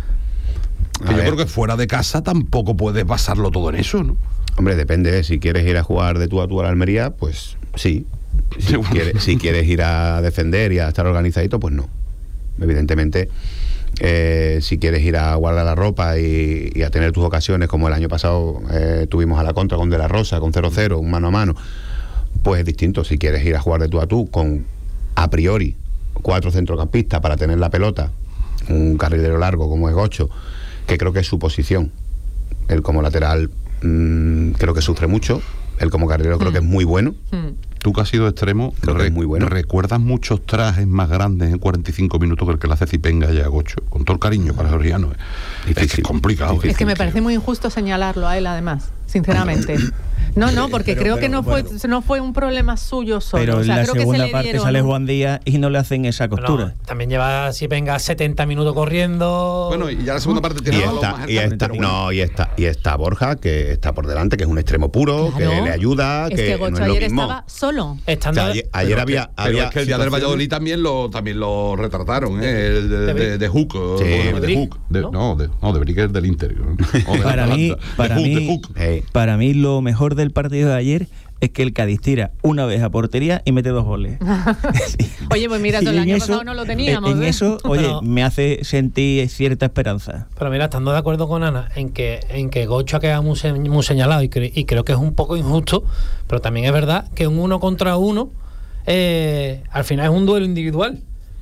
Speaker 6: Que yo creo que fuera de casa tampoco puedes basarlo todo en eso, ¿no?
Speaker 5: Hombre, depende, ¿eh? Si quieres ir a jugar de tú a tú a la Almería, pues sí. Si, sí, quieres, si quieres ir a defender y a estar organizadito, pues no. Evidentemente, eh, si quieres ir a guardar la ropa y, y a tener tus ocasiones, como el año pasado eh, tuvimos a la contra con De La Rosa, con cero cero, un mano a mano, pues es distinto. Si quieres ir a jugar de tú a tú con, a priori, cuatro centrocampistas para tener la pelota, un carrilero largo como es Gocho, que creo que es su posición. Él como lateral mmm, creo que sufre mucho. Él como carrilero mm. creo que es muy bueno.
Speaker 6: Mm. Tú que has sido extremo,
Speaker 5: creo re- que es muy bueno.
Speaker 6: ¿Recuerdas muchos trajes más grandes en cuarenta y cinco minutos que el que le hace Zipenga y a Gocho? Con todo el cariño para Georgiano. ¿eh? Es que es complicado.
Speaker 4: Difícil,
Speaker 6: es
Speaker 4: que me tío. parece muy injusto señalarlo a él, además, sinceramente. No, no, porque pero, creo pero, que no bueno. fue no fue un problema suyo solo.
Speaker 3: Pero
Speaker 4: o sea,
Speaker 3: en la
Speaker 4: creo
Speaker 3: segunda
Speaker 4: que se
Speaker 3: parte
Speaker 4: le dieron,
Speaker 3: sale Juan Díaz y no le hacen esa costura.
Speaker 2: No, también lleva, si venga, setenta minutos corriendo.
Speaker 6: Bueno, y ya la segunda parte tiene
Speaker 5: y está, más y está, bueno. No, y está, y está Borja, que está por delante, que es un extremo puro, claro. que le ayuda,
Speaker 4: es
Speaker 5: que,
Speaker 4: que Gocho
Speaker 5: no es lo
Speaker 4: ayer
Speaker 5: mismo.
Speaker 4: estaba solo.
Speaker 2: Estando,
Speaker 5: o sea, ayer ayer había,
Speaker 6: que,
Speaker 5: había
Speaker 6: pero es que el día del Valladolid también lo también lo retrataron, ¿eh? El de, de, de, de Hook,
Speaker 5: sí.
Speaker 6: de, de Hook, de, no, no de no de Bricker del Inter.
Speaker 3: De para mí, para
Speaker 6: de
Speaker 3: mí,
Speaker 6: Hook,
Speaker 3: hey. para mí lo mejor del partido de ayer es que el Cádiz tira una vez a portería y mete dos goles.
Speaker 4: Sí. Oye, pues mira, todo el año eso, pasado no lo teníamos.
Speaker 3: En, en
Speaker 4: ¿eh?
Speaker 3: eso, oye,
Speaker 2: pero,
Speaker 3: me hace sentir cierta esperanza.
Speaker 2: Pero mira, estando de acuerdo con Ana en que en que Gocho ha quedado muy, se, muy señalado y, cre- y creo que es un poco injusto, pero también es verdad que un uno contra uno eh, al final es un duelo individual.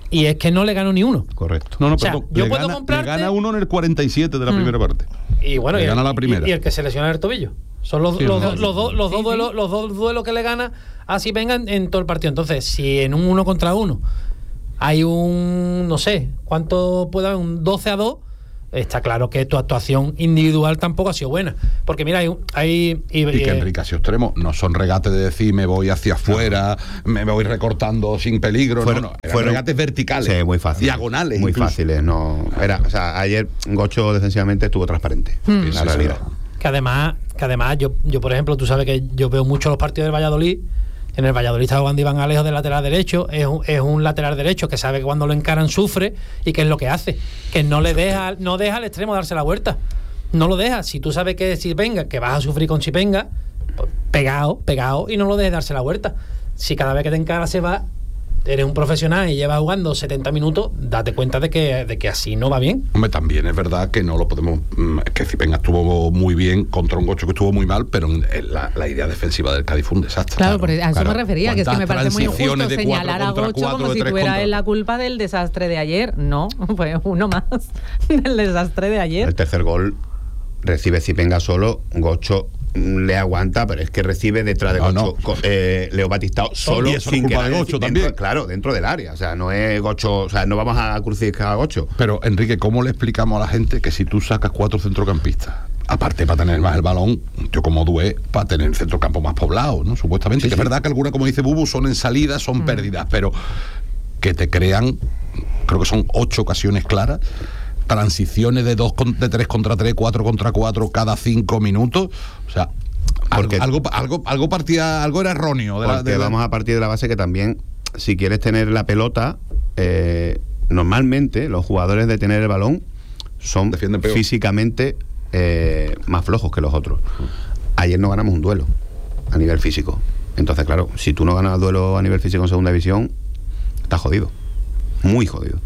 Speaker 2: Y es que no le ganó ni uno.
Speaker 5: Correcto.
Speaker 1: No, no,
Speaker 2: O sea,
Speaker 1: perdón.
Speaker 2: yo
Speaker 1: le,
Speaker 2: puedo
Speaker 1: gana,
Speaker 2: comprarte-
Speaker 1: le gana uno en el cuarenta y siete de la
Speaker 2: Mm.
Speaker 1: primera parte.
Speaker 2: Y bueno,
Speaker 1: Le
Speaker 2: y,
Speaker 1: gana
Speaker 2: el,
Speaker 1: la primera.
Speaker 2: y- y el que se lesiona el tobillo. Son los,
Speaker 1: Sí,
Speaker 2: los,
Speaker 1: no,
Speaker 2: dos- los, dos- los, dos
Speaker 4: sí,
Speaker 2: duelos,
Speaker 4: sí.
Speaker 2: los dos duelos que le gana, así vengan en todo el partido. Entonces, si en un uno contra uno hay un, no sé, ¿cuánto puede haber? Un doce a dos, está claro que tu actuación individual tampoco ha sido buena. Porque mira, hay... un- hay y,
Speaker 1: Y que
Speaker 2: eh,
Speaker 1: Enrique ha sido extremo. No son regates de decir me voy hacia afuera, me voy recortando sin peligro.
Speaker 5: Fueron-
Speaker 1: no, no. Eran
Speaker 5: fueron-
Speaker 1: regates verticales.
Speaker 5: Sí, muy fácil.
Speaker 1: Diagonales.
Speaker 5: Muy
Speaker 1: incluso.
Speaker 5: fáciles. No, era, o sea, ayer Gocho defensivamente estuvo transparente.
Speaker 2: Hmm.
Speaker 5: La
Speaker 1: Sí,
Speaker 5: realidad.
Speaker 1: sí,
Speaker 2: Que además, que además yo, yo, por ejemplo, tú sabes que yo veo mucho los partidos del Valladolid. En el Valladolid está jugando Iván Alejo de lateral derecho. Es un, es un lateral derecho que sabe que cuando lo encaran sufre y que es lo que hace. Que no le deja, no deja al extremo darse la vuelta. No lo deja. Si tú sabes que si venga, que vas a sufrir con Chipenga, pues, pegado, pegado, y no lo dejes darse la vuelta. Si cada vez que te encara se va, eres un profesional y llevas jugando setenta minutos, date cuenta de que, de que así no va bien.
Speaker 1: Hombre, también es verdad que no lo podemos. mm, Es que Cipenga estuvo muy bien contra un Gocho que estuvo muy mal, pero en- en la, la idea defensiva del Cádiz fue un desastre.
Speaker 4: Claro, por- a eso
Speaker 1: claro.
Speaker 4: me refería, que es que me
Speaker 1: ¿Cuántas
Speaker 4: parece muy injusto
Speaker 1: transiciones de cuatro
Speaker 4: señalar a
Speaker 1: contra
Speaker 4: Gocho
Speaker 1: cuatro,
Speaker 4: como
Speaker 1: de
Speaker 4: si
Speaker 1: tres
Speaker 4: tuviera
Speaker 1: contra-
Speaker 4: él la culpa del desastre de ayer. No, fue uno más del desastre de ayer.
Speaker 5: El tercer gol recibe Cipenga solo, Gocho mm, le aguanta, pero es que recibe detrás de
Speaker 1: No,
Speaker 5: Gocho
Speaker 1: no.
Speaker 5: co- eh, Leo Batistao solo,
Speaker 1: y eso es
Speaker 5: sin
Speaker 1: culpa
Speaker 5: que
Speaker 1: de
Speaker 5: nadie-
Speaker 1: Gocho
Speaker 5: dentro-
Speaker 1: también.
Speaker 5: Claro, dentro del área. O sea, no es Gocho, o sea, no vamos a crucificar a Gocho.
Speaker 1: Pero, Enrique, ¿cómo le explicamos a la gente que si tú sacas cuatro centrocampistas, aparte para tener más el balón, un tío como Dué, para tener el centrocampo más poblado, ¿no? Supuestamente,
Speaker 5: Sí,
Speaker 1: que
Speaker 5: sí.
Speaker 1: es verdad que algunas, como dice Bubu, son en salidas, son pérdidas, pero que te crean, creo que son ocho ocasiones claras, transiciones de dos con- de tres contra tres, cuatro contra cuatro cada cinco minutos, o sea,
Speaker 5: Porque-
Speaker 1: algo, algo, algo, algo partía, algo era erróneo. De la,
Speaker 5: Porque
Speaker 1: de la-
Speaker 5: vamos a partir de la base que también, si quieres tener la pelota, eh, normalmente los jugadores de tener el balón son
Speaker 1: Defienden peor.
Speaker 5: físicamente eh, más flojos que los otros. Ayer no ganamos un duelo a nivel físico. Entonces, claro, si tú no ganas duelo a nivel físico en segunda división, estás jodido. Muy jodido.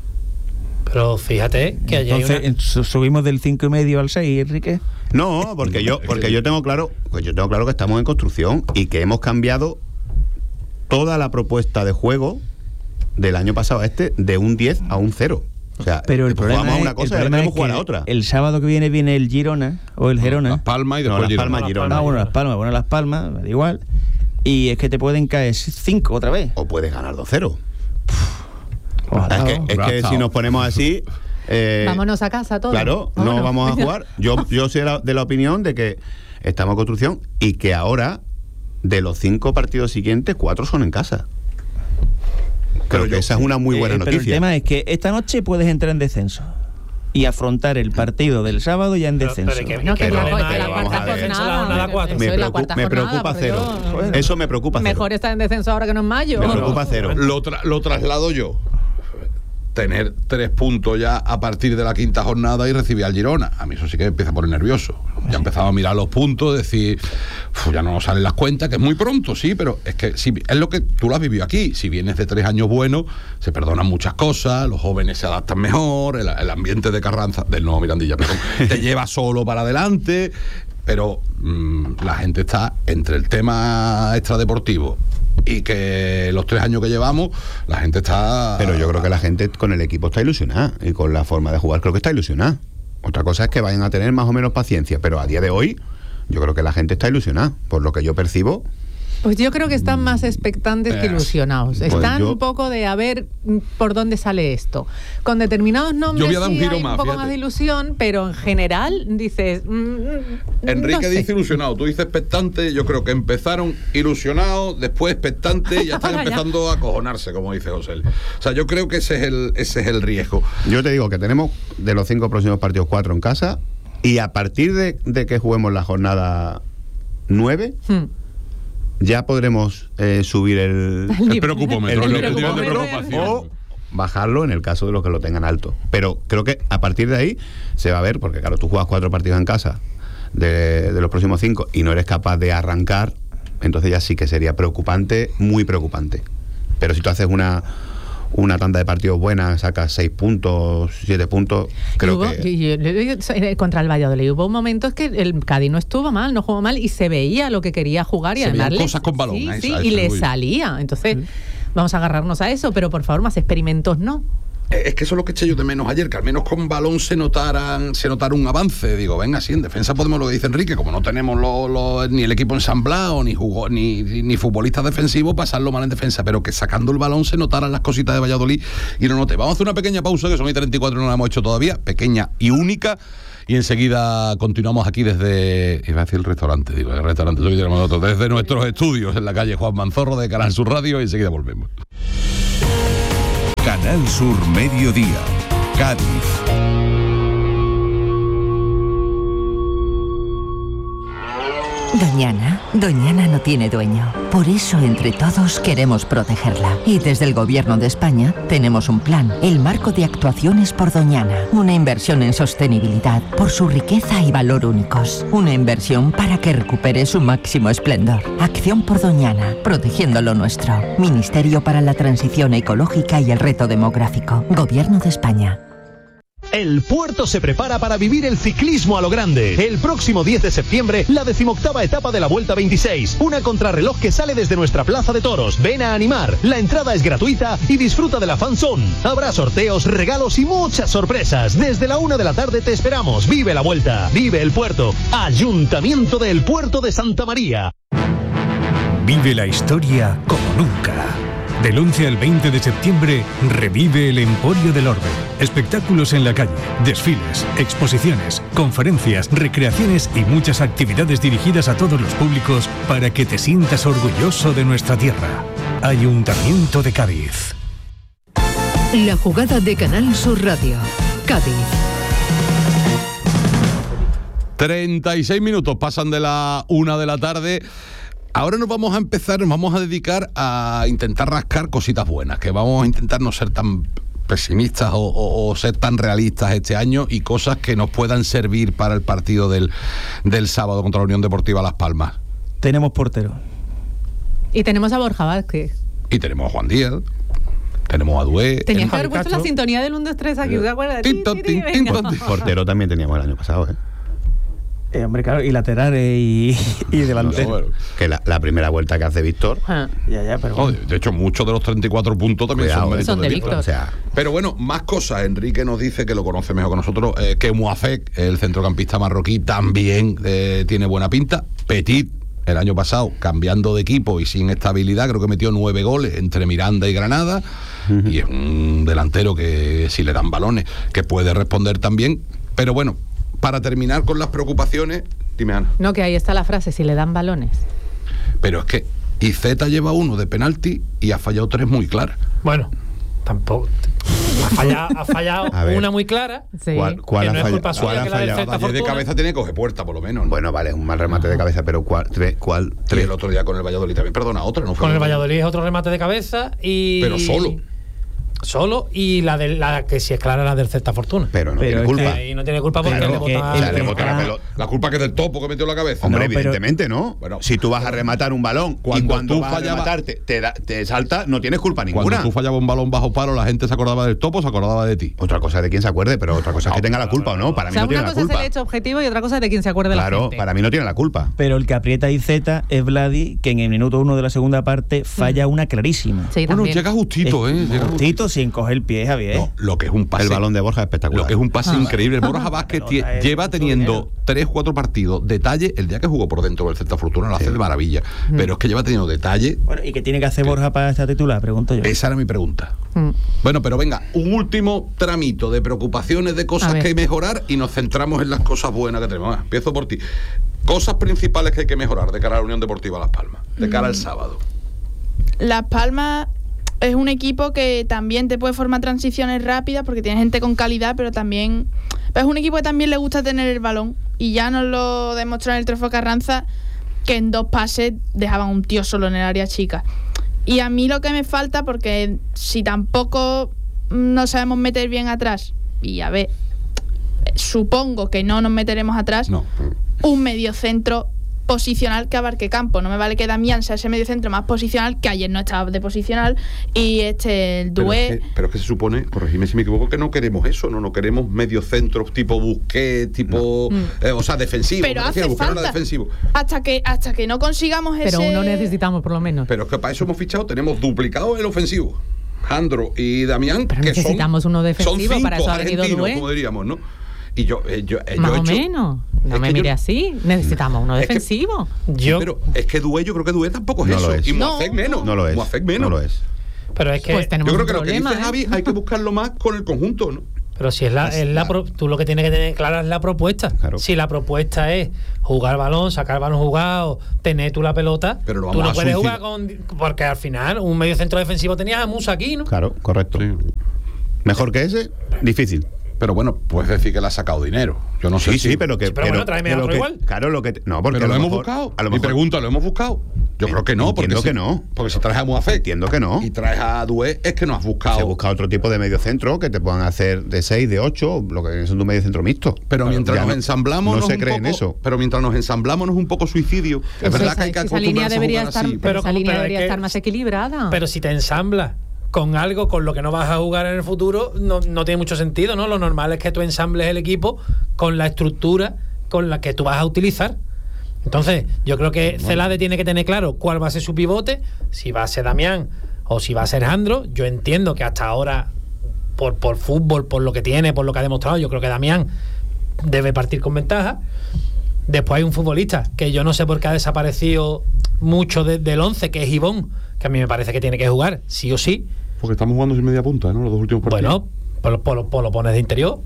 Speaker 2: Pero fíjate que allí hay
Speaker 3: Entonces,
Speaker 2: una...
Speaker 3: en- su- subimos del cinco y medio al seis, Enrique.
Speaker 5: No, porque yo, porque yo tengo claro, pues yo tengo claro que estamos en construcción y que hemos cambiado toda la propuesta de juego del año pasado a este de un diez a un cero. O sea,
Speaker 3: Pero el problema
Speaker 5: jugamos a
Speaker 3: es,
Speaker 5: una
Speaker 3: el
Speaker 5: cosa y ahora
Speaker 3: problema
Speaker 5: queremos
Speaker 3: es
Speaker 5: jugar
Speaker 3: que
Speaker 5: a otra.
Speaker 3: el sábado que viene viene el Girona o el Gerona.
Speaker 1: Las Palmas y
Speaker 5: No,
Speaker 1: después
Speaker 5: Las
Speaker 1: Girona.
Speaker 5: Palmas,
Speaker 2: Las
Speaker 5: Girona.
Speaker 3: Ah, bueno, Las Palmas, bueno, Las Palmas, me da igual. Y es que te pueden caer cinco otra vez.
Speaker 5: O puedes ganar dos cero.
Speaker 3: Ojalá.
Speaker 5: Es que, es que
Speaker 1: Abrazado.
Speaker 5: si nos ponemos así... eh,
Speaker 4: Vámonos a casa todos.
Speaker 5: Claro, no
Speaker 4: Vámonos.
Speaker 5: vamos a jugar. Yo, yo soy de la, de la opinión de que estamos en construcción y que ahora, de los cinco partidos siguientes, cuatro son en casa. Creo que esa es una muy buena
Speaker 3: Eh, Pero el
Speaker 5: noticia.
Speaker 3: tema es que esta noche puedes entrar en descenso y afrontar el partido del sábado ya en
Speaker 2: Pero-
Speaker 3: descenso.
Speaker 2: pero que-
Speaker 4: No, que es la,
Speaker 5: Pero-
Speaker 4: que la
Speaker 5: pero vamos
Speaker 4: cuarta
Speaker 5: a ver.
Speaker 4: jornada.
Speaker 2: La jornada cuatro.
Speaker 4: Eso
Speaker 5: me,
Speaker 4: es la
Speaker 5: preocu-
Speaker 4: cuarta
Speaker 5: me
Speaker 4: jornada,
Speaker 5: preocupa
Speaker 4: pero
Speaker 5: cero.
Speaker 4: yo-
Speaker 5: Eso me preocupa cero.
Speaker 4: Mejor estar en descenso ahora que no en mayo.
Speaker 5: Me preocupa cero.
Speaker 1: Lo, tra- lo traslado yo. Tener tres puntos ya a partir de la quinta jornada y recibir al Girona. A mí eso sí que me empieza a poner nervioso. Ya empezaba a mirar los puntos, decir, "Uf, ya no nos salen las cuentas", que es muy pronto, sí, pero es que si, es lo que tú lo has vivido aquí. Si vienes de tres años buenos, se perdonan muchas cosas, los jóvenes se adaptan mejor, el, el ambiente de Carranza, del nuevo Mirandilla, perdón, te lleva solo para adelante, pero mm, la gente está entre el tema extradeportivo y que los tres años que llevamos, la gente está...
Speaker 5: Pero yo creo que la gente con el equipo está ilusionada y con la forma de jugar creo que está ilusionada. Otra cosa es que vayan a tener más o menos paciencia, pero a día de hoy yo creo que la gente está ilusionada, por lo que yo percibo.
Speaker 4: Pues yo creo que están más expectantes que
Speaker 1: Eh,
Speaker 4: ilusionados.
Speaker 5: pues
Speaker 4: Están
Speaker 5: yo-
Speaker 4: un poco de a ver mm, por dónde sale esto. Con determinados nombres
Speaker 1: Yo voy a dar un
Speaker 4: sí
Speaker 1: giro
Speaker 4: hay
Speaker 1: más,
Speaker 4: un poco
Speaker 1: fíjate.
Speaker 4: más de ilusión, pero en general dices... mm, mm,
Speaker 1: Enrique
Speaker 4: no sé.
Speaker 1: dice ilusionado, tú dices expectante. Yo creo que empezaron ilusionados, después expectante y ya están
Speaker 4: Ahora ya.
Speaker 1: empezando a acojonarse, como dice José. O sea, yo creo que ese es el, ese es el riesgo.
Speaker 5: Yo te digo que tenemos de los cinco próximos partidos cuatro en casa y a partir de, de que juguemos la jornada nueve
Speaker 4: Hmm.
Speaker 5: ya podremos eh, subir el,
Speaker 1: El preocupómetro,
Speaker 5: El
Speaker 1: el nivel de
Speaker 5: preocupómetro
Speaker 1: preocupación.
Speaker 5: o bajarlo en el caso de los que lo tengan alto. Pero creo que a partir de ahí se va a ver, porque claro, tú juegas cuatro partidos en casa de, de los próximos cinco y no eres capaz de arrancar, entonces ya sí que sería preocupante, muy preocupante. Pero si tú haces una una tanda de partidos buena, sacas seis puntos, siete puntos, creo
Speaker 4: Y hubo-
Speaker 5: que...
Speaker 4: y- y- y- contra el Valladolid hubo momentos que el Cádiz no estuvo mal, no jugó mal y se veía lo que quería jugar y
Speaker 1: Se
Speaker 4: además
Speaker 1: veían
Speaker 4: le-
Speaker 1: cosas con balón,
Speaker 4: sí,
Speaker 1: a eso-
Speaker 4: sí,
Speaker 1: a
Speaker 4: y
Speaker 1: eso
Speaker 4: le
Speaker 1: voy.
Speaker 4: salía. Entonces, vamos a agarrarnos a eso, pero por favor, más experimentos no.
Speaker 6: Es que eso es lo que eché yo de menos ayer, que al menos con balón se notaran, se notara un avance. Digo, venga, sí, en defensa podemos lo que dice Enrique, como no tenemos lo, lo, ni el equipo ensamblado, ni jugó, ni, ni futbolistas defensivos, pasarlo mal en defensa, pero que sacando el balón se notaran las cositas de Valladolid y lo noté. Vamos a hacer una pequeña pausa, que son y treinta y cuatro, no la hemos hecho todavía, pequeña y única, y enseguida continuamos aquí desde, iba a decir el restaurante, digo, el restaurante, soy de nosotros, desde nuestros estudios en la calle Juan Manzorro de Canal Sur Radio, y enseguida volvemos.
Speaker 8: Canal Sur Mediodía, Cádiz.
Speaker 9: Doñana, Doñana no tiene dueño. Por eso entre todos queremos protegerla. Y desde el Gobierno de España tenemos un plan, el Marco de Actuaciones por Doñana. Una inversión en sostenibilidad por su riqueza y valor únicos. Una inversión para que recupere su máximo esplendor. Acción por Doñana, protegiendo lo nuestro. Ministerio para la Transición Ecológica y el Reto Demográfico. Gobierno de España.
Speaker 10: El puerto se prepara para vivir el ciclismo a lo grande. El próximo diez de septiembre, la decimoctava etapa de la Vuelta veintiséis. Una contrarreloj que sale desde nuestra plaza de toros. Ven a animar. La entrada es gratuita y disfruta de la fanzone. Habrá sorteos, regalos y muchas sorpresas. Desde la una de la tarde te esperamos. Vive la Vuelta. Vive el puerto. Ayuntamiento del Puerto de Santa María.
Speaker 11: Vive la historia como nunca. Del once al veinte de septiembre, revive el Emporio del Orbe. Espectáculos en la calle, desfiles, exposiciones, conferencias, recreaciones y muchas actividades dirigidas a todos los públicos para que te sientas orgulloso de nuestra tierra. Ayuntamiento de Cádiz.
Speaker 12: La jugada de Canal Sur Radio. Cádiz.
Speaker 1: treinta y seis minutos pasan de la una de la tarde. Ahora nos vamos a empezar, nos vamos a dedicar a intentar rascar cositas buenas, que vamos a intentar no ser tan pesimistas o, o, o ser tan realistas este año, y cosas que nos puedan servir para el partido del, del sábado contra la Unión Deportiva Las Palmas.
Speaker 3: Tenemos portero.
Speaker 4: Y tenemos a Borja Vázquez.
Speaker 1: Y tenemos a Juan Díaz. Tenemos a Dué.
Speaker 4: Tenías que haber puesto la sintonía del uno, dos, tres aquí, ¿te acuerdas?
Speaker 5: Portero también teníamos el año pasado, ¿eh?
Speaker 3: Eh, hombre, claro, y laterales y, y delanteros.
Speaker 5: No, bueno, que la, la primera vuelta que hace Víctor.
Speaker 4: Ah.
Speaker 3: Ya, ya, pero
Speaker 1: bueno. De hecho, muchos de los treinta y cuatro puntos también
Speaker 5: Cuidado,
Speaker 1: son méritos
Speaker 4: son
Speaker 1: de
Speaker 4: de
Speaker 1: Víctor.
Speaker 4: Víctor.
Speaker 5: O sea,
Speaker 1: pero bueno, más cosas. Enrique nos dice, que lo conoce mejor que nosotros, eh, que Muafek, el centrocampista marroquí, también eh, tiene buena pinta. Petit, el año pasado, cambiando de equipo y sin estabilidad, creo que metió nueve goles entre Miranda y Granada. Uh-huh. Y es un delantero que, si le dan balones, que puede responder también. Pero bueno, para terminar con las preocupaciones, dime, Ana.
Speaker 4: No, que ahí está la frase, si le dan balones.
Speaker 1: Pero es que Iceta lleva uno de penalti y ha fallado tres muy claras.
Speaker 2: Bueno, tampoco. Ha fallado, ha fallado una muy clara.
Speaker 4: Sí.
Speaker 5: ¿Cuál, cuál
Speaker 2: que no
Speaker 5: ha
Speaker 2: es
Speaker 5: fallado?
Speaker 2: culpa suya,
Speaker 5: ¿Cuál ha
Speaker 2: que la del
Speaker 5: fallado?
Speaker 2: Celta
Speaker 1: Ayer de
Speaker 2: Fortuna.
Speaker 1: cabeza tiene que coger puerta, por lo menos, ¿no?
Speaker 5: Bueno, vale, es un mal remate de cabeza, pero ¿cuál? Tres, ¿cuál?
Speaker 1: Y
Speaker 5: Tres.
Speaker 1: el otro día con el Valladolid también. Perdona, otra, ¿no fue?
Speaker 2: Con el Valladolid es otro remate de cabeza y...
Speaker 1: Pero solo.
Speaker 2: Solo, y la de la que si es clara, la del Celta Fortuna.
Speaker 5: Pero no
Speaker 3: Pero
Speaker 5: tiene
Speaker 3: es que-
Speaker 5: culpa.
Speaker 2: Y no tiene culpa porque
Speaker 3: Claro,
Speaker 2: le
Speaker 3: que
Speaker 2: bota...
Speaker 5: O sea, le
Speaker 3: el-
Speaker 5: bota la
Speaker 3: Ah.
Speaker 5: pelota.
Speaker 1: La culpa que es del topo que metió en la cabeza.
Speaker 5: Hombre,
Speaker 3: No, pero-
Speaker 5: evidentemente, ¿no?
Speaker 1: Bueno,
Speaker 5: si tú vas a rematar un balón
Speaker 1: cuando
Speaker 5: y cuando
Speaker 1: tú
Speaker 5: vas a
Speaker 1: fallabas-
Speaker 5: rematar te, te, da- te salta, no tienes culpa
Speaker 1: Cuando
Speaker 5: ninguna.
Speaker 1: tú fallabas un balón bajo palo, la gente se acordaba del topo, se acordaba de ti.
Speaker 5: Otra cosa es de quién se acuerde, pero otra cosa es que tenga la culpa o no. Para
Speaker 4: O
Speaker 5: mí
Speaker 4: sea,
Speaker 5: no tiene
Speaker 4: una
Speaker 5: la
Speaker 4: cosa es
Speaker 5: culpa.
Speaker 4: el hecho objetivo y otra cosa es de quién se acuerde la
Speaker 5: Claro,
Speaker 4: gente.
Speaker 5: para mí no tiene la culpa.
Speaker 3: Pero el que aprieta a Iceta es Vladi, que en el minuto uno de la segunda parte falla una clarísima.
Speaker 4: Sí,
Speaker 1: Bueno,
Speaker 4: también.
Speaker 1: llega justito, ¿eh? Llega
Speaker 3: Justito, sin coger el pie, Javier.
Speaker 1: No, lo que es un pase.
Speaker 5: El balón de Borja es espectacular.
Speaker 1: Lo que es un pase
Speaker 3: Ah,
Speaker 1: increíble. Borja Vázquez tie-
Speaker 3: pelota es
Speaker 1: lleva
Speaker 3: mucho
Speaker 1: teniendo
Speaker 3: dinero.
Speaker 1: tres, cuatro partidos. Detalle, el día que jugó por dentro del Celta Fortuna lo hace de maravilla. Pero es que lleva teniendo detalle.
Speaker 3: Bueno, ¿y qué tiene que hacer Borja para estar titular? Pregunto yo.
Speaker 1: Esa era mi pregunta.
Speaker 4: Mm.
Speaker 1: Bueno, pero venga, un último tramito de preocupaciones, de
Speaker 4: A
Speaker 1: cosas
Speaker 4: ver.
Speaker 1: que hay que mejorar, y nos centramos en las cosas buenas que tenemos. Va, empiezo por ti. Cosas principales que hay que mejorar de cara a la Unión Deportiva Las Palmas, de cara al sábado.
Speaker 7: Las Palmas es un equipo que también te puede formar transiciones rápidas porque tiene gente con calidad, pero también pero es un equipo que también le gusta tener el balón, y ya nos lo demostró en el Trofeo Carranza, que en dos pases dejaban un tío solo en el área chica. Y a mí lo que me falta, porque si tampoco no sabemos meter bien atrás, y a ver, supongo que no nos meteremos atrás,
Speaker 1: No.
Speaker 7: un mediocentro posicional que abarque campo. No me vale que Damián sea ese medio centro más posicional, que ayer no estaba de posicional, y este el
Speaker 6: Pero
Speaker 7: Doué.
Speaker 6: es, que, pero es que se supone, corregime si me equivoco, que no queremos eso, no, no queremos medio centros tipo Busquets, tipo,
Speaker 7: No.
Speaker 6: eh, o sea, defensivo.
Speaker 7: Pero
Speaker 6: me
Speaker 7: hace
Speaker 6: refiero, Busquets no era
Speaker 7: falta.
Speaker 6: defensivo.
Speaker 7: Hasta que, hasta que no consigamos ese.
Speaker 4: Pero uno necesitamos por lo menos.
Speaker 6: Pero es que para eso hemos fichado, tenemos duplicado el ofensivo. Jandro y Damián,
Speaker 4: Pero
Speaker 6: que
Speaker 4: necesitamos
Speaker 6: son,
Speaker 4: uno defensivo,
Speaker 6: son cinco
Speaker 4: para eso ha venido
Speaker 6: argentinos,
Speaker 4: Doué.
Speaker 6: como diríamos, ¿no? Y yo, eh, yo, eh,
Speaker 4: Más
Speaker 6: yo he
Speaker 4: o
Speaker 6: hecho-
Speaker 4: menos. No
Speaker 6: es
Speaker 4: me
Speaker 6: que
Speaker 4: mire
Speaker 6: yo-
Speaker 4: así. Necesitamos uno
Speaker 6: es que-
Speaker 4: defensivo.
Speaker 2: Yo,
Speaker 6: Pero es que Doué, yo creo que Doué tampoco es
Speaker 5: No
Speaker 6: eso.
Speaker 5: lo es.
Speaker 6: Y
Speaker 7: No.
Speaker 6: Moafek menos.
Speaker 5: No lo es.
Speaker 6: Moafek menos.
Speaker 5: No lo es.
Speaker 2: pero es que
Speaker 4: Pues tenemos
Speaker 6: Yo creo
Speaker 4: un
Speaker 6: que lo que
Speaker 4: problema,
Speaker 6: dice
Speaker 4: ¿eh?
Speaker 6: Javi hay que buscarlo más con el conjunto, ¿no?
Speaker 2: Pero si es la, es la pro- tú lo que tienes que tener clara es la propuesta.
Speaker 5: Claro.
Speaker 2: Si la propuesta es jugar balón, sacar balón jugado, tener tú la pelota,
Speaker 6: Pero lo
Speaker 2: tú
Speaker 6: vamos
Speaker 2: no
Speaker 6: a
Speaker 2: puedes
Speaker 6: suicidar.
Speaker 2: jugar con. Porque al final, un medio centro defensivo tenías a Musa aquí, ¿no?
Speaker 5: Claro, correcto. Mejor que ese, difícil.
Speaker 6: Pero bueno, puedes decir que le ha sacado dinero. Yo no sé
Speaker 5: Sí,
Speaker 6: si...
Speaker 5: sí, pero que.
Speaker 2: Sí, pero bueno, tráeme
Speaker 5: pero
Speaker 2: otro
Speaker 5: que-
Speaker 2: igual.
Speaker 5: Claro, lo que. No, porque
Speaker 6: Pero
Speaker 5: a
Speaker 6: lo
Speaker 5: lo
Speaker 6: hemos
Speaker 5: mejor-
Speaker 6: buscado.
Speaker 5: A lo
Speaker 6: Mi
Speaker 5: mejor.
Speaker 6: pregunta, ¿lo hemos buscado? Yo creo que no. Porque
Speaker 5: Entiendo
Speaker 6: si-
Speaker 5: que no.
Speaker 6: Porque si traes a Moafek
Speaker 5: Entiendo que no.
Speaker 6: y traes a Doué, es que no has buscado.
Speaker 5: Se busca otro tipo de medio centro que te puedan hacer de seis, de ocho, lo que son un medio centro mixto.
Speaker 6: Pero mientras
Speaker 5: ya
Speaker 6: nos
Speaker 5: no-
Speaker 6: ensamblamos
Speaker 5: No
Speaker 6: es
Speaker 5: se
Speaker 6: un
Speaker 5: cree
Speaker 6: poco-
Speaker 5: en eso.
Speaker 6: Pero mientras nos ensamblamos no es un poco suicidio. Es
Speaker 4: Eso
Speaker 6: verdad
Speaker 4: es-
Speaker 6: que hay que
Speaker 4: esa línea
Speaker 6: acostumbrarse a
Speaker 4: debería
Speaker 6: jugar
Speaker 4: estar,
Speaker 6: así.
Speaker 4: pero
Speaker 2: pero
Speaker 4: esa
Speaker 2: como-
Speaker 4: línea
Speaker 2: pero es
Speaker 4: debería
Speaker 2: que-
Speaker 4: estar más equilibrada.
Speaker 2: Pero si te ensamblas con algo con lo que no vas a jugar en el futuro, no, no tiene mucho sentido, ¿no? Lo normal es que tú ensambles el equipo con la estructura con la que tú vas a utilizar. Entonces, yo creo que Celade tiene que tener claro cuál va a ser su pivote, si va a ser Damián o si va a ser Jandro. Yo entiendo que hasta ahora, por, por fútbol, por lo que tiene, por lo que ha demostrado, yo creo que Damián debe partir con ventaja. Después hay un futbolista que yo no sé por qué ha desaparecido mucho de- del once, que es Ivón, que a mí me parece que tiene que jugar, sí o sí.
Speaker 6: Porque estamos jugando sin media punta, ¿no? Los dos últimos partidos.
Speaker 2: Bueno, pues lo, pues lo- pues lo pones de interior.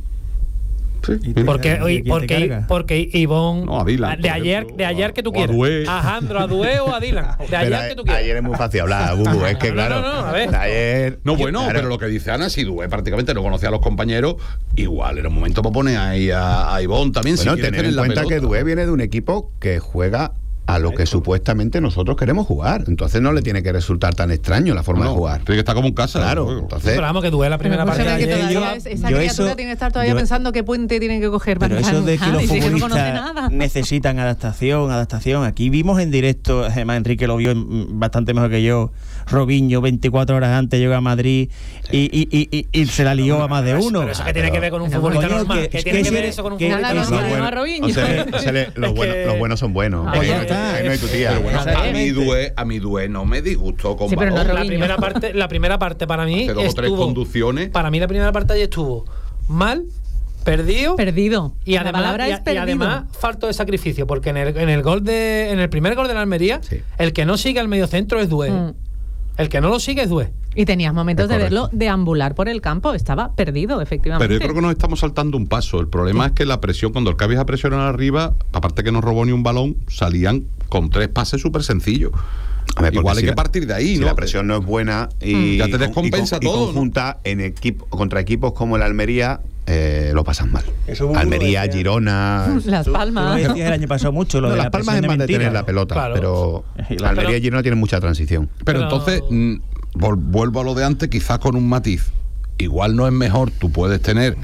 Speaker 6: Sí.
Speaker 2: Porque,
Speaker 3: ¿Y
Speaker 2: oye,
Speaker 3: quién te
Speaker 2: porque,
Speaker 3: carga?
Speaker 2: porque Ivón,
Speaker 6: No, a Dylan,
Speaker 2: de
Speaker 6: por
Speaker 2: ayer,
Speaker 6: ejemplo,
Speaker 2: de ayer
Speaker 6: o
Speaker 2: que tú
Speaker 6: a- o a
Speaker 2: quieras,
Speaker 6: Doué.
Speaker 2: a Jandro, a Doué o a Dylan, de
Speaker 5: Pero
Speaker 2: ayer
Speaker 5: a-
Speaker 2: que tú quieras.
Speaker 5: ayer es muy fácil hablar, Bubu, es que
Speaker 2: No, no,
Speaker 5: claro.
Speaker 2: no, no, a ver.
Speaker 5: Ayer.
Speaker 6: No, bueno,
Speaker 5: Claro.
Speaker 6: pero lo que dice Ana, si Doué prácticamente no conocía a los compañeros, igual era un momento para poner ahí a, a Ivón también.
Speaker 5: Bueno,
Speaker 6: si quiere
Speaker 5: tener en
Speaker 6: la
Speaker 5: cuenta que
Speaker 6: pelota.
Speaker 5: Doué viene de un equipo que juega a lo que supuestamente nosotros queremos jugar. Entonces no le tiene que resultar tan extraño la forma
Speaker 6: No,
Speaker 5: de jugar.
Speaker 6: Tiene que estar como en casa.
Speaker 5: Claro,
Speaker 6: ¿no?
Speaker 5: entonces.
Speaker 2: Pero vamos, que Doué la primera
Speaker 4: Pero
Speaker 2: parte de
Speaker 4: escúchame, que
Speaker 2: ayer.
Speaker 4: todavía
Speaker 3: yo-
Speaker 4: es- esa
Speaker 3: yo
Speaker 4: criatura
Speaker 3: eso-
Speaker 4: tiene que estar todavía
Speaker 3: yo-
Speaker 4: pensando qué puente tienen que coger
Speaker 3: Pero
Speaker 4: para
Speaker 3: eso de que los
Speaker 4: dice que no conoce
Speaker 3: futbolistas
Speaker 4: nada.
Speaker 3: necesitan adaptación, adaptación. Aquí vimos en directo, además Enrique lo vio en- bastante mejor que yo, Robinho veinticuatro horas antes llegó a Madrid y, y, y, y- y se la lió a más de
Speaker 2: Pero eso-
Speaker 3: uno.
Speaker 2: pero eso que tiene que ver con un
Speaker 3: Pero,
Speaker 2: futbolista
Speaker 3: coño,
Speaker 2: normal.
Speaker 3: que-
Speaker 2: ¿Qué
Speaker 3: es
Speaker 2: tiene
Speaker 3: que
Speaker 2: que ver
Speaker 3: si-
Speaker 2: eso con un
Speaker 3: que-
Speaker 2: futbolista
Speaker 3: que-
Speaker 4: Nada,
Speaker 3: que-
Speaker 4: no,
Speaker 2: normal?
Speaker 4: no,
Speaker 5: bueno,
Speaker 4: a Robinho.
Speaker 5: o sea, se le- los,
Speaker 2: Es
Speaker 5: buenos,
Speaker 2: que-
Speaker 5: los buenos son buenos.
Speaker 4: Ahí
Speaker 5: Ahí no
Speaker 4: no
Speaker 5: está, ahí no hay tu tía.
Speaker 6: Pero bueno, a mí
Speaker 4: Exactamente.
Speaker 6: Doué, a mí Doué no me disgustó con
Speaker 4: Sí, pero no
Speaker 6: balón.
Speaker 2: La
Speaker 4: Robinho.
Speaker 2: primera parte, la primera parte para mí
Speaker 6: Hace dos o tres
Speaker 2: estuvo,
Speaker 6: conducciones.
Speaker 2: para mí la primera parte ayer estuvo mal, perdido.
Speaker 4: Perdido.
Speaker 2: Y
Speaker 4: La
Speaker 2: además,
Speaker 4: palabra
Speaker 2: y,
Speaker 4: es
Speaker 2: y
Speaker 4: perdido.
Speaker 2: además falto de sacrificio, porque en el, en el gol de en el primer gol de la Almería,
Speaker 5: Sí.
Speaker 2: el que no sigue al mediocentro es Doué.
Speaker 4: Mm.
Speaker 2: El que no lo sigue es Doué.
Speaker 4: Y tenías momentos
Speaker 5: Es
Speaker 4: de
Speaker 5: correcto.
Speaker 4: verlo deambular por el campo. Estaba perdido, efectivamente.
Speaker 6: Pero yo creo que nos estamos saltando un paso. El problema es que la presión, cuando el Cádiz a presionar arriba, aparte que no robó ni un balón, salían con tres pases súper sencillos.
Speaker 5: A ver, porque
Speaker 6: Igual hay
Speaker 5: si
Speaker 6: que
Speaker 5: la-
Speaker 6: partir de ahí,
Speaker 5: si
Speaker 6: ¿no?
Speaker 5: la presión no es buena y,
Speaker 6: Ya te
Speaker 5: y con-
Speaker 6: descompensa
Speaker 5: y con- y
Speaker 6: todo, ¿no?
Speaker 5: conjunta en equipo, contra equipos como el Almería, eh, lo pasan mal.
Speaker 3: Eso Bubu lo
Speaker 5: Almería,
Speaker 3: decía.
Speaker 5: Girona.
Speaker 4: Las
Speaker 3: Tú lo
Speaker 4: Palmas.
Speaker 3: decías el año pasado mucho, lo
Speaker 5: No,
Speaker 3: de
Speaker 5: las
Speaker 3: la
Speaker 5: palmas
Speaker 3: presión
Speaker 5: es
Speaker 3: de
Speaker 5: más de
Speaker 3: mentira.
Speaker 5: tener la pelota,
Speaker 2: Claro.
Speaker 5: pero
Speaker 3: Y la-
Speaker 5: la Almería
Speaker 2: pero-
Speaker 5: y Girona tienen mucha transición.
Speaker 6: Pero,
Speaker 2: Pero-
Speaker 6: entonces, mm, vol- vuelvo a lo de antes, quizás con un matiz. Igual no es mejor, tú puedes tener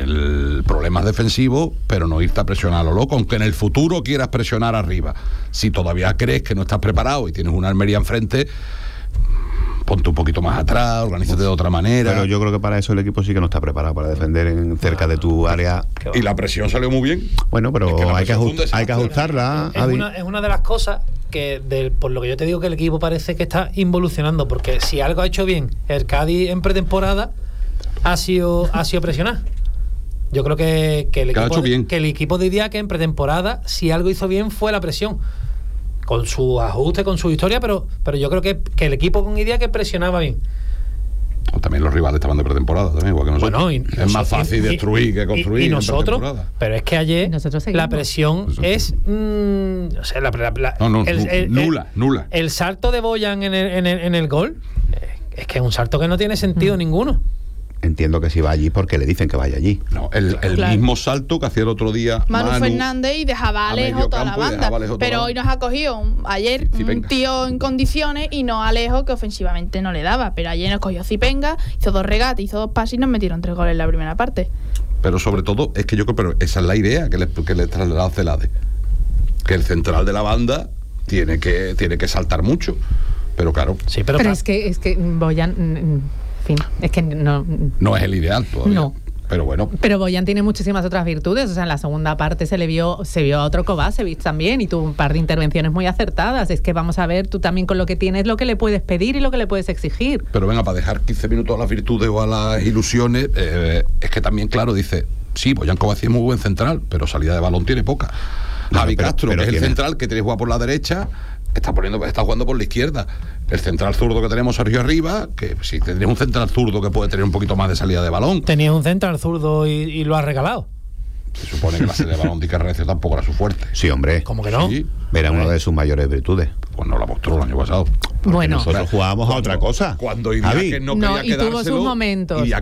Speaker 6: el problemas defensivos, pero no irte a presionar a lo loco, aunque en el futuro quieras presionar arriba. Si todavía crees que no estás preparado y tienes una Almería enfrente, ponte un poquito más atrás, organízate de otra manera.
Speaker 5: Pero yo creo que para eso el equipo sí que no está preparado para defender en, cerca de tu área.
Speaker 6: Y la presión salió muy bien.
Speaker 5: Bueno, pero
Speaker 6: Es que la
Speaker 5: hay, que
Speaker 6: presión fue un
Speaker 5: ajust- hay que
Speaker 6: desastre.
Speaker 5: ajustarla,
Speaker 2: Es
Speaker 5: Javi.
Speaker 2: una, es una de las cosas que, del- por lo que yo te digo, que el equipo parece que está involucionando, porque si algo ha hecho bien el Cádiz en pretemporada, ha sido, ha sido presionar. Yo creo que, que, el
Speaker 6: Que ha
Speaker 2: equipo,
Speaker 6: hecho bien.
Speaker 2: que el equipo de Idiáquez en pretemporada, si algo hizo bien, fue la presión. Con su ajuste, con su historia, pero, pero yo creo que, que el equipo con Idiáquez presionaba bien.
Speaker 6: O también los rivales estaban de pretemporada, también, igual que nosotros.
Speaker 2: Bueno, y
Speaker 6: es
Speaker 2: noso-
Speaker 6: más fácil
Speaker 2: y-
Speaker 6: destruir que
Speaker 2: y-
Speaker 6: construir.
Speaker 2: Y,
Speaker 6: en
Speaker 2: nosotros,
Speaker 6: pretemporada.
Speaker 2: pero es que ayer
Speaker 4: Y nosotros seguimos.
Speaker 2: la presión
Speaker 6: Eso
Speaker 2: es.
Speaker 6: sí.
Speaker 2: mm, o sea, la- la- la-
Speaker 6: No, no,
Speaker 2: el-
Speaker 6: nu-
Speaker 2: el-
Speaker 6: nula, nula.
Speaker 2: El salto de Boyan en el, en el, en el gol, eh, es que es un salto que no tiene sentido
Speaker 4: Mm.
Speaker 2: ninguno.
Speaker 5: Entiendo que si va allí porque le dicen que vaya allí.
Speaker 6: No, el, el
Speaker 7: Claro.
Speaker 6: mismo salto que hacía el otro día
Speaker 7: Manu, Fernández y dejaba
Speaker 6: a
Speaker 7: Alejo
Speaker 6: medio
Speaker 7: toda la
Speaker 6: campo y
Speaker 7: banda.
Speaker 6: dejaba a Alejo toda la
Speaker 7: Pero
Speaker 6: banda.
Speaker 7: hoy nos ha cogido un- ayer
Speaker 6: Cipenga.
Speaker 7: un tío en condiciones y no Alejo, que ofensivamente no le daba. Pero ayer nos cogió Cipenga, hizo dos regates, hizo dos pases y nos metieron tres goles en la primera parte.
Speaker 6: Pero sobre todo, es que yo creo, pero esa es la idea que le, que le trasladó Celade. que el central de la banda tiene que, tiene que saltar mucho. Pero claro.
Speaker 2: Sí, pero,
Speaker 4: Pero es que, es que Boyan, en fin, es que no.
Speaker 6: No es el ideal todavía.
Speaker 4: No.
Speaker 6: Pero bueno.
Speaker 4: Pero Boyan tiene muchísimas otras virtudes. O sea, en la segunda parte se le vio, se vio a otro Kovacevic también, y tuvo un par de intervenciones muy acertadas. Es que vamos a ver, tú también con lo que tienes, lo que le puedes pedir y lo que le puedes exigir.
Speaker 6: Pero venga, para dejar quince minutos a las virtudes o a las ilusiones, eh, es que también, claro, dice, sí, Boyan Kovacic es muy buen central, pero salida de balón tiene poca.
Speaker 5: No,
Speaker 6: Javi
Speaker 5: pero-
Speaker 6: Castro,
Speaker 5: pero
Speaker 6: que es el
Speaker 5: tiene-
Speaker 6: central que tiene que jugar por la derecha, está poniendo, está jugando por la izquierda. El central zurdo que tenemos, Sergio Arriba, que si tendrías un central zurdo que puede tener un poquito más de salida de balón.
Speaker 2: tenías un central zurdo y, y lo has regalado.
Speaker 6: Se supone que la salida de balón de Iker Recio tampoco era su fuerte.
Speaker 5: Sí, hombre.
Speaker 2: ¿Cómo que no?
Speaker 6: Sí,
Speaker 5: Era una de sus mayores virtudes.
Speaker 6: pues no la mostró el año pasado.
Speaker 4: Bueno,
Speaker 5: Nosotros jugábamos a otra cosa.
Speaker 6: Cuando
Speaker 5: Javi.
Speaker 6: Idiáquez no
Speaker 4: No,
Speaker 6: quería
Speaker 4: y tuvo sus
Speaker 6: quedárselo,
Speaker 4: momentos.
Speaker 6: y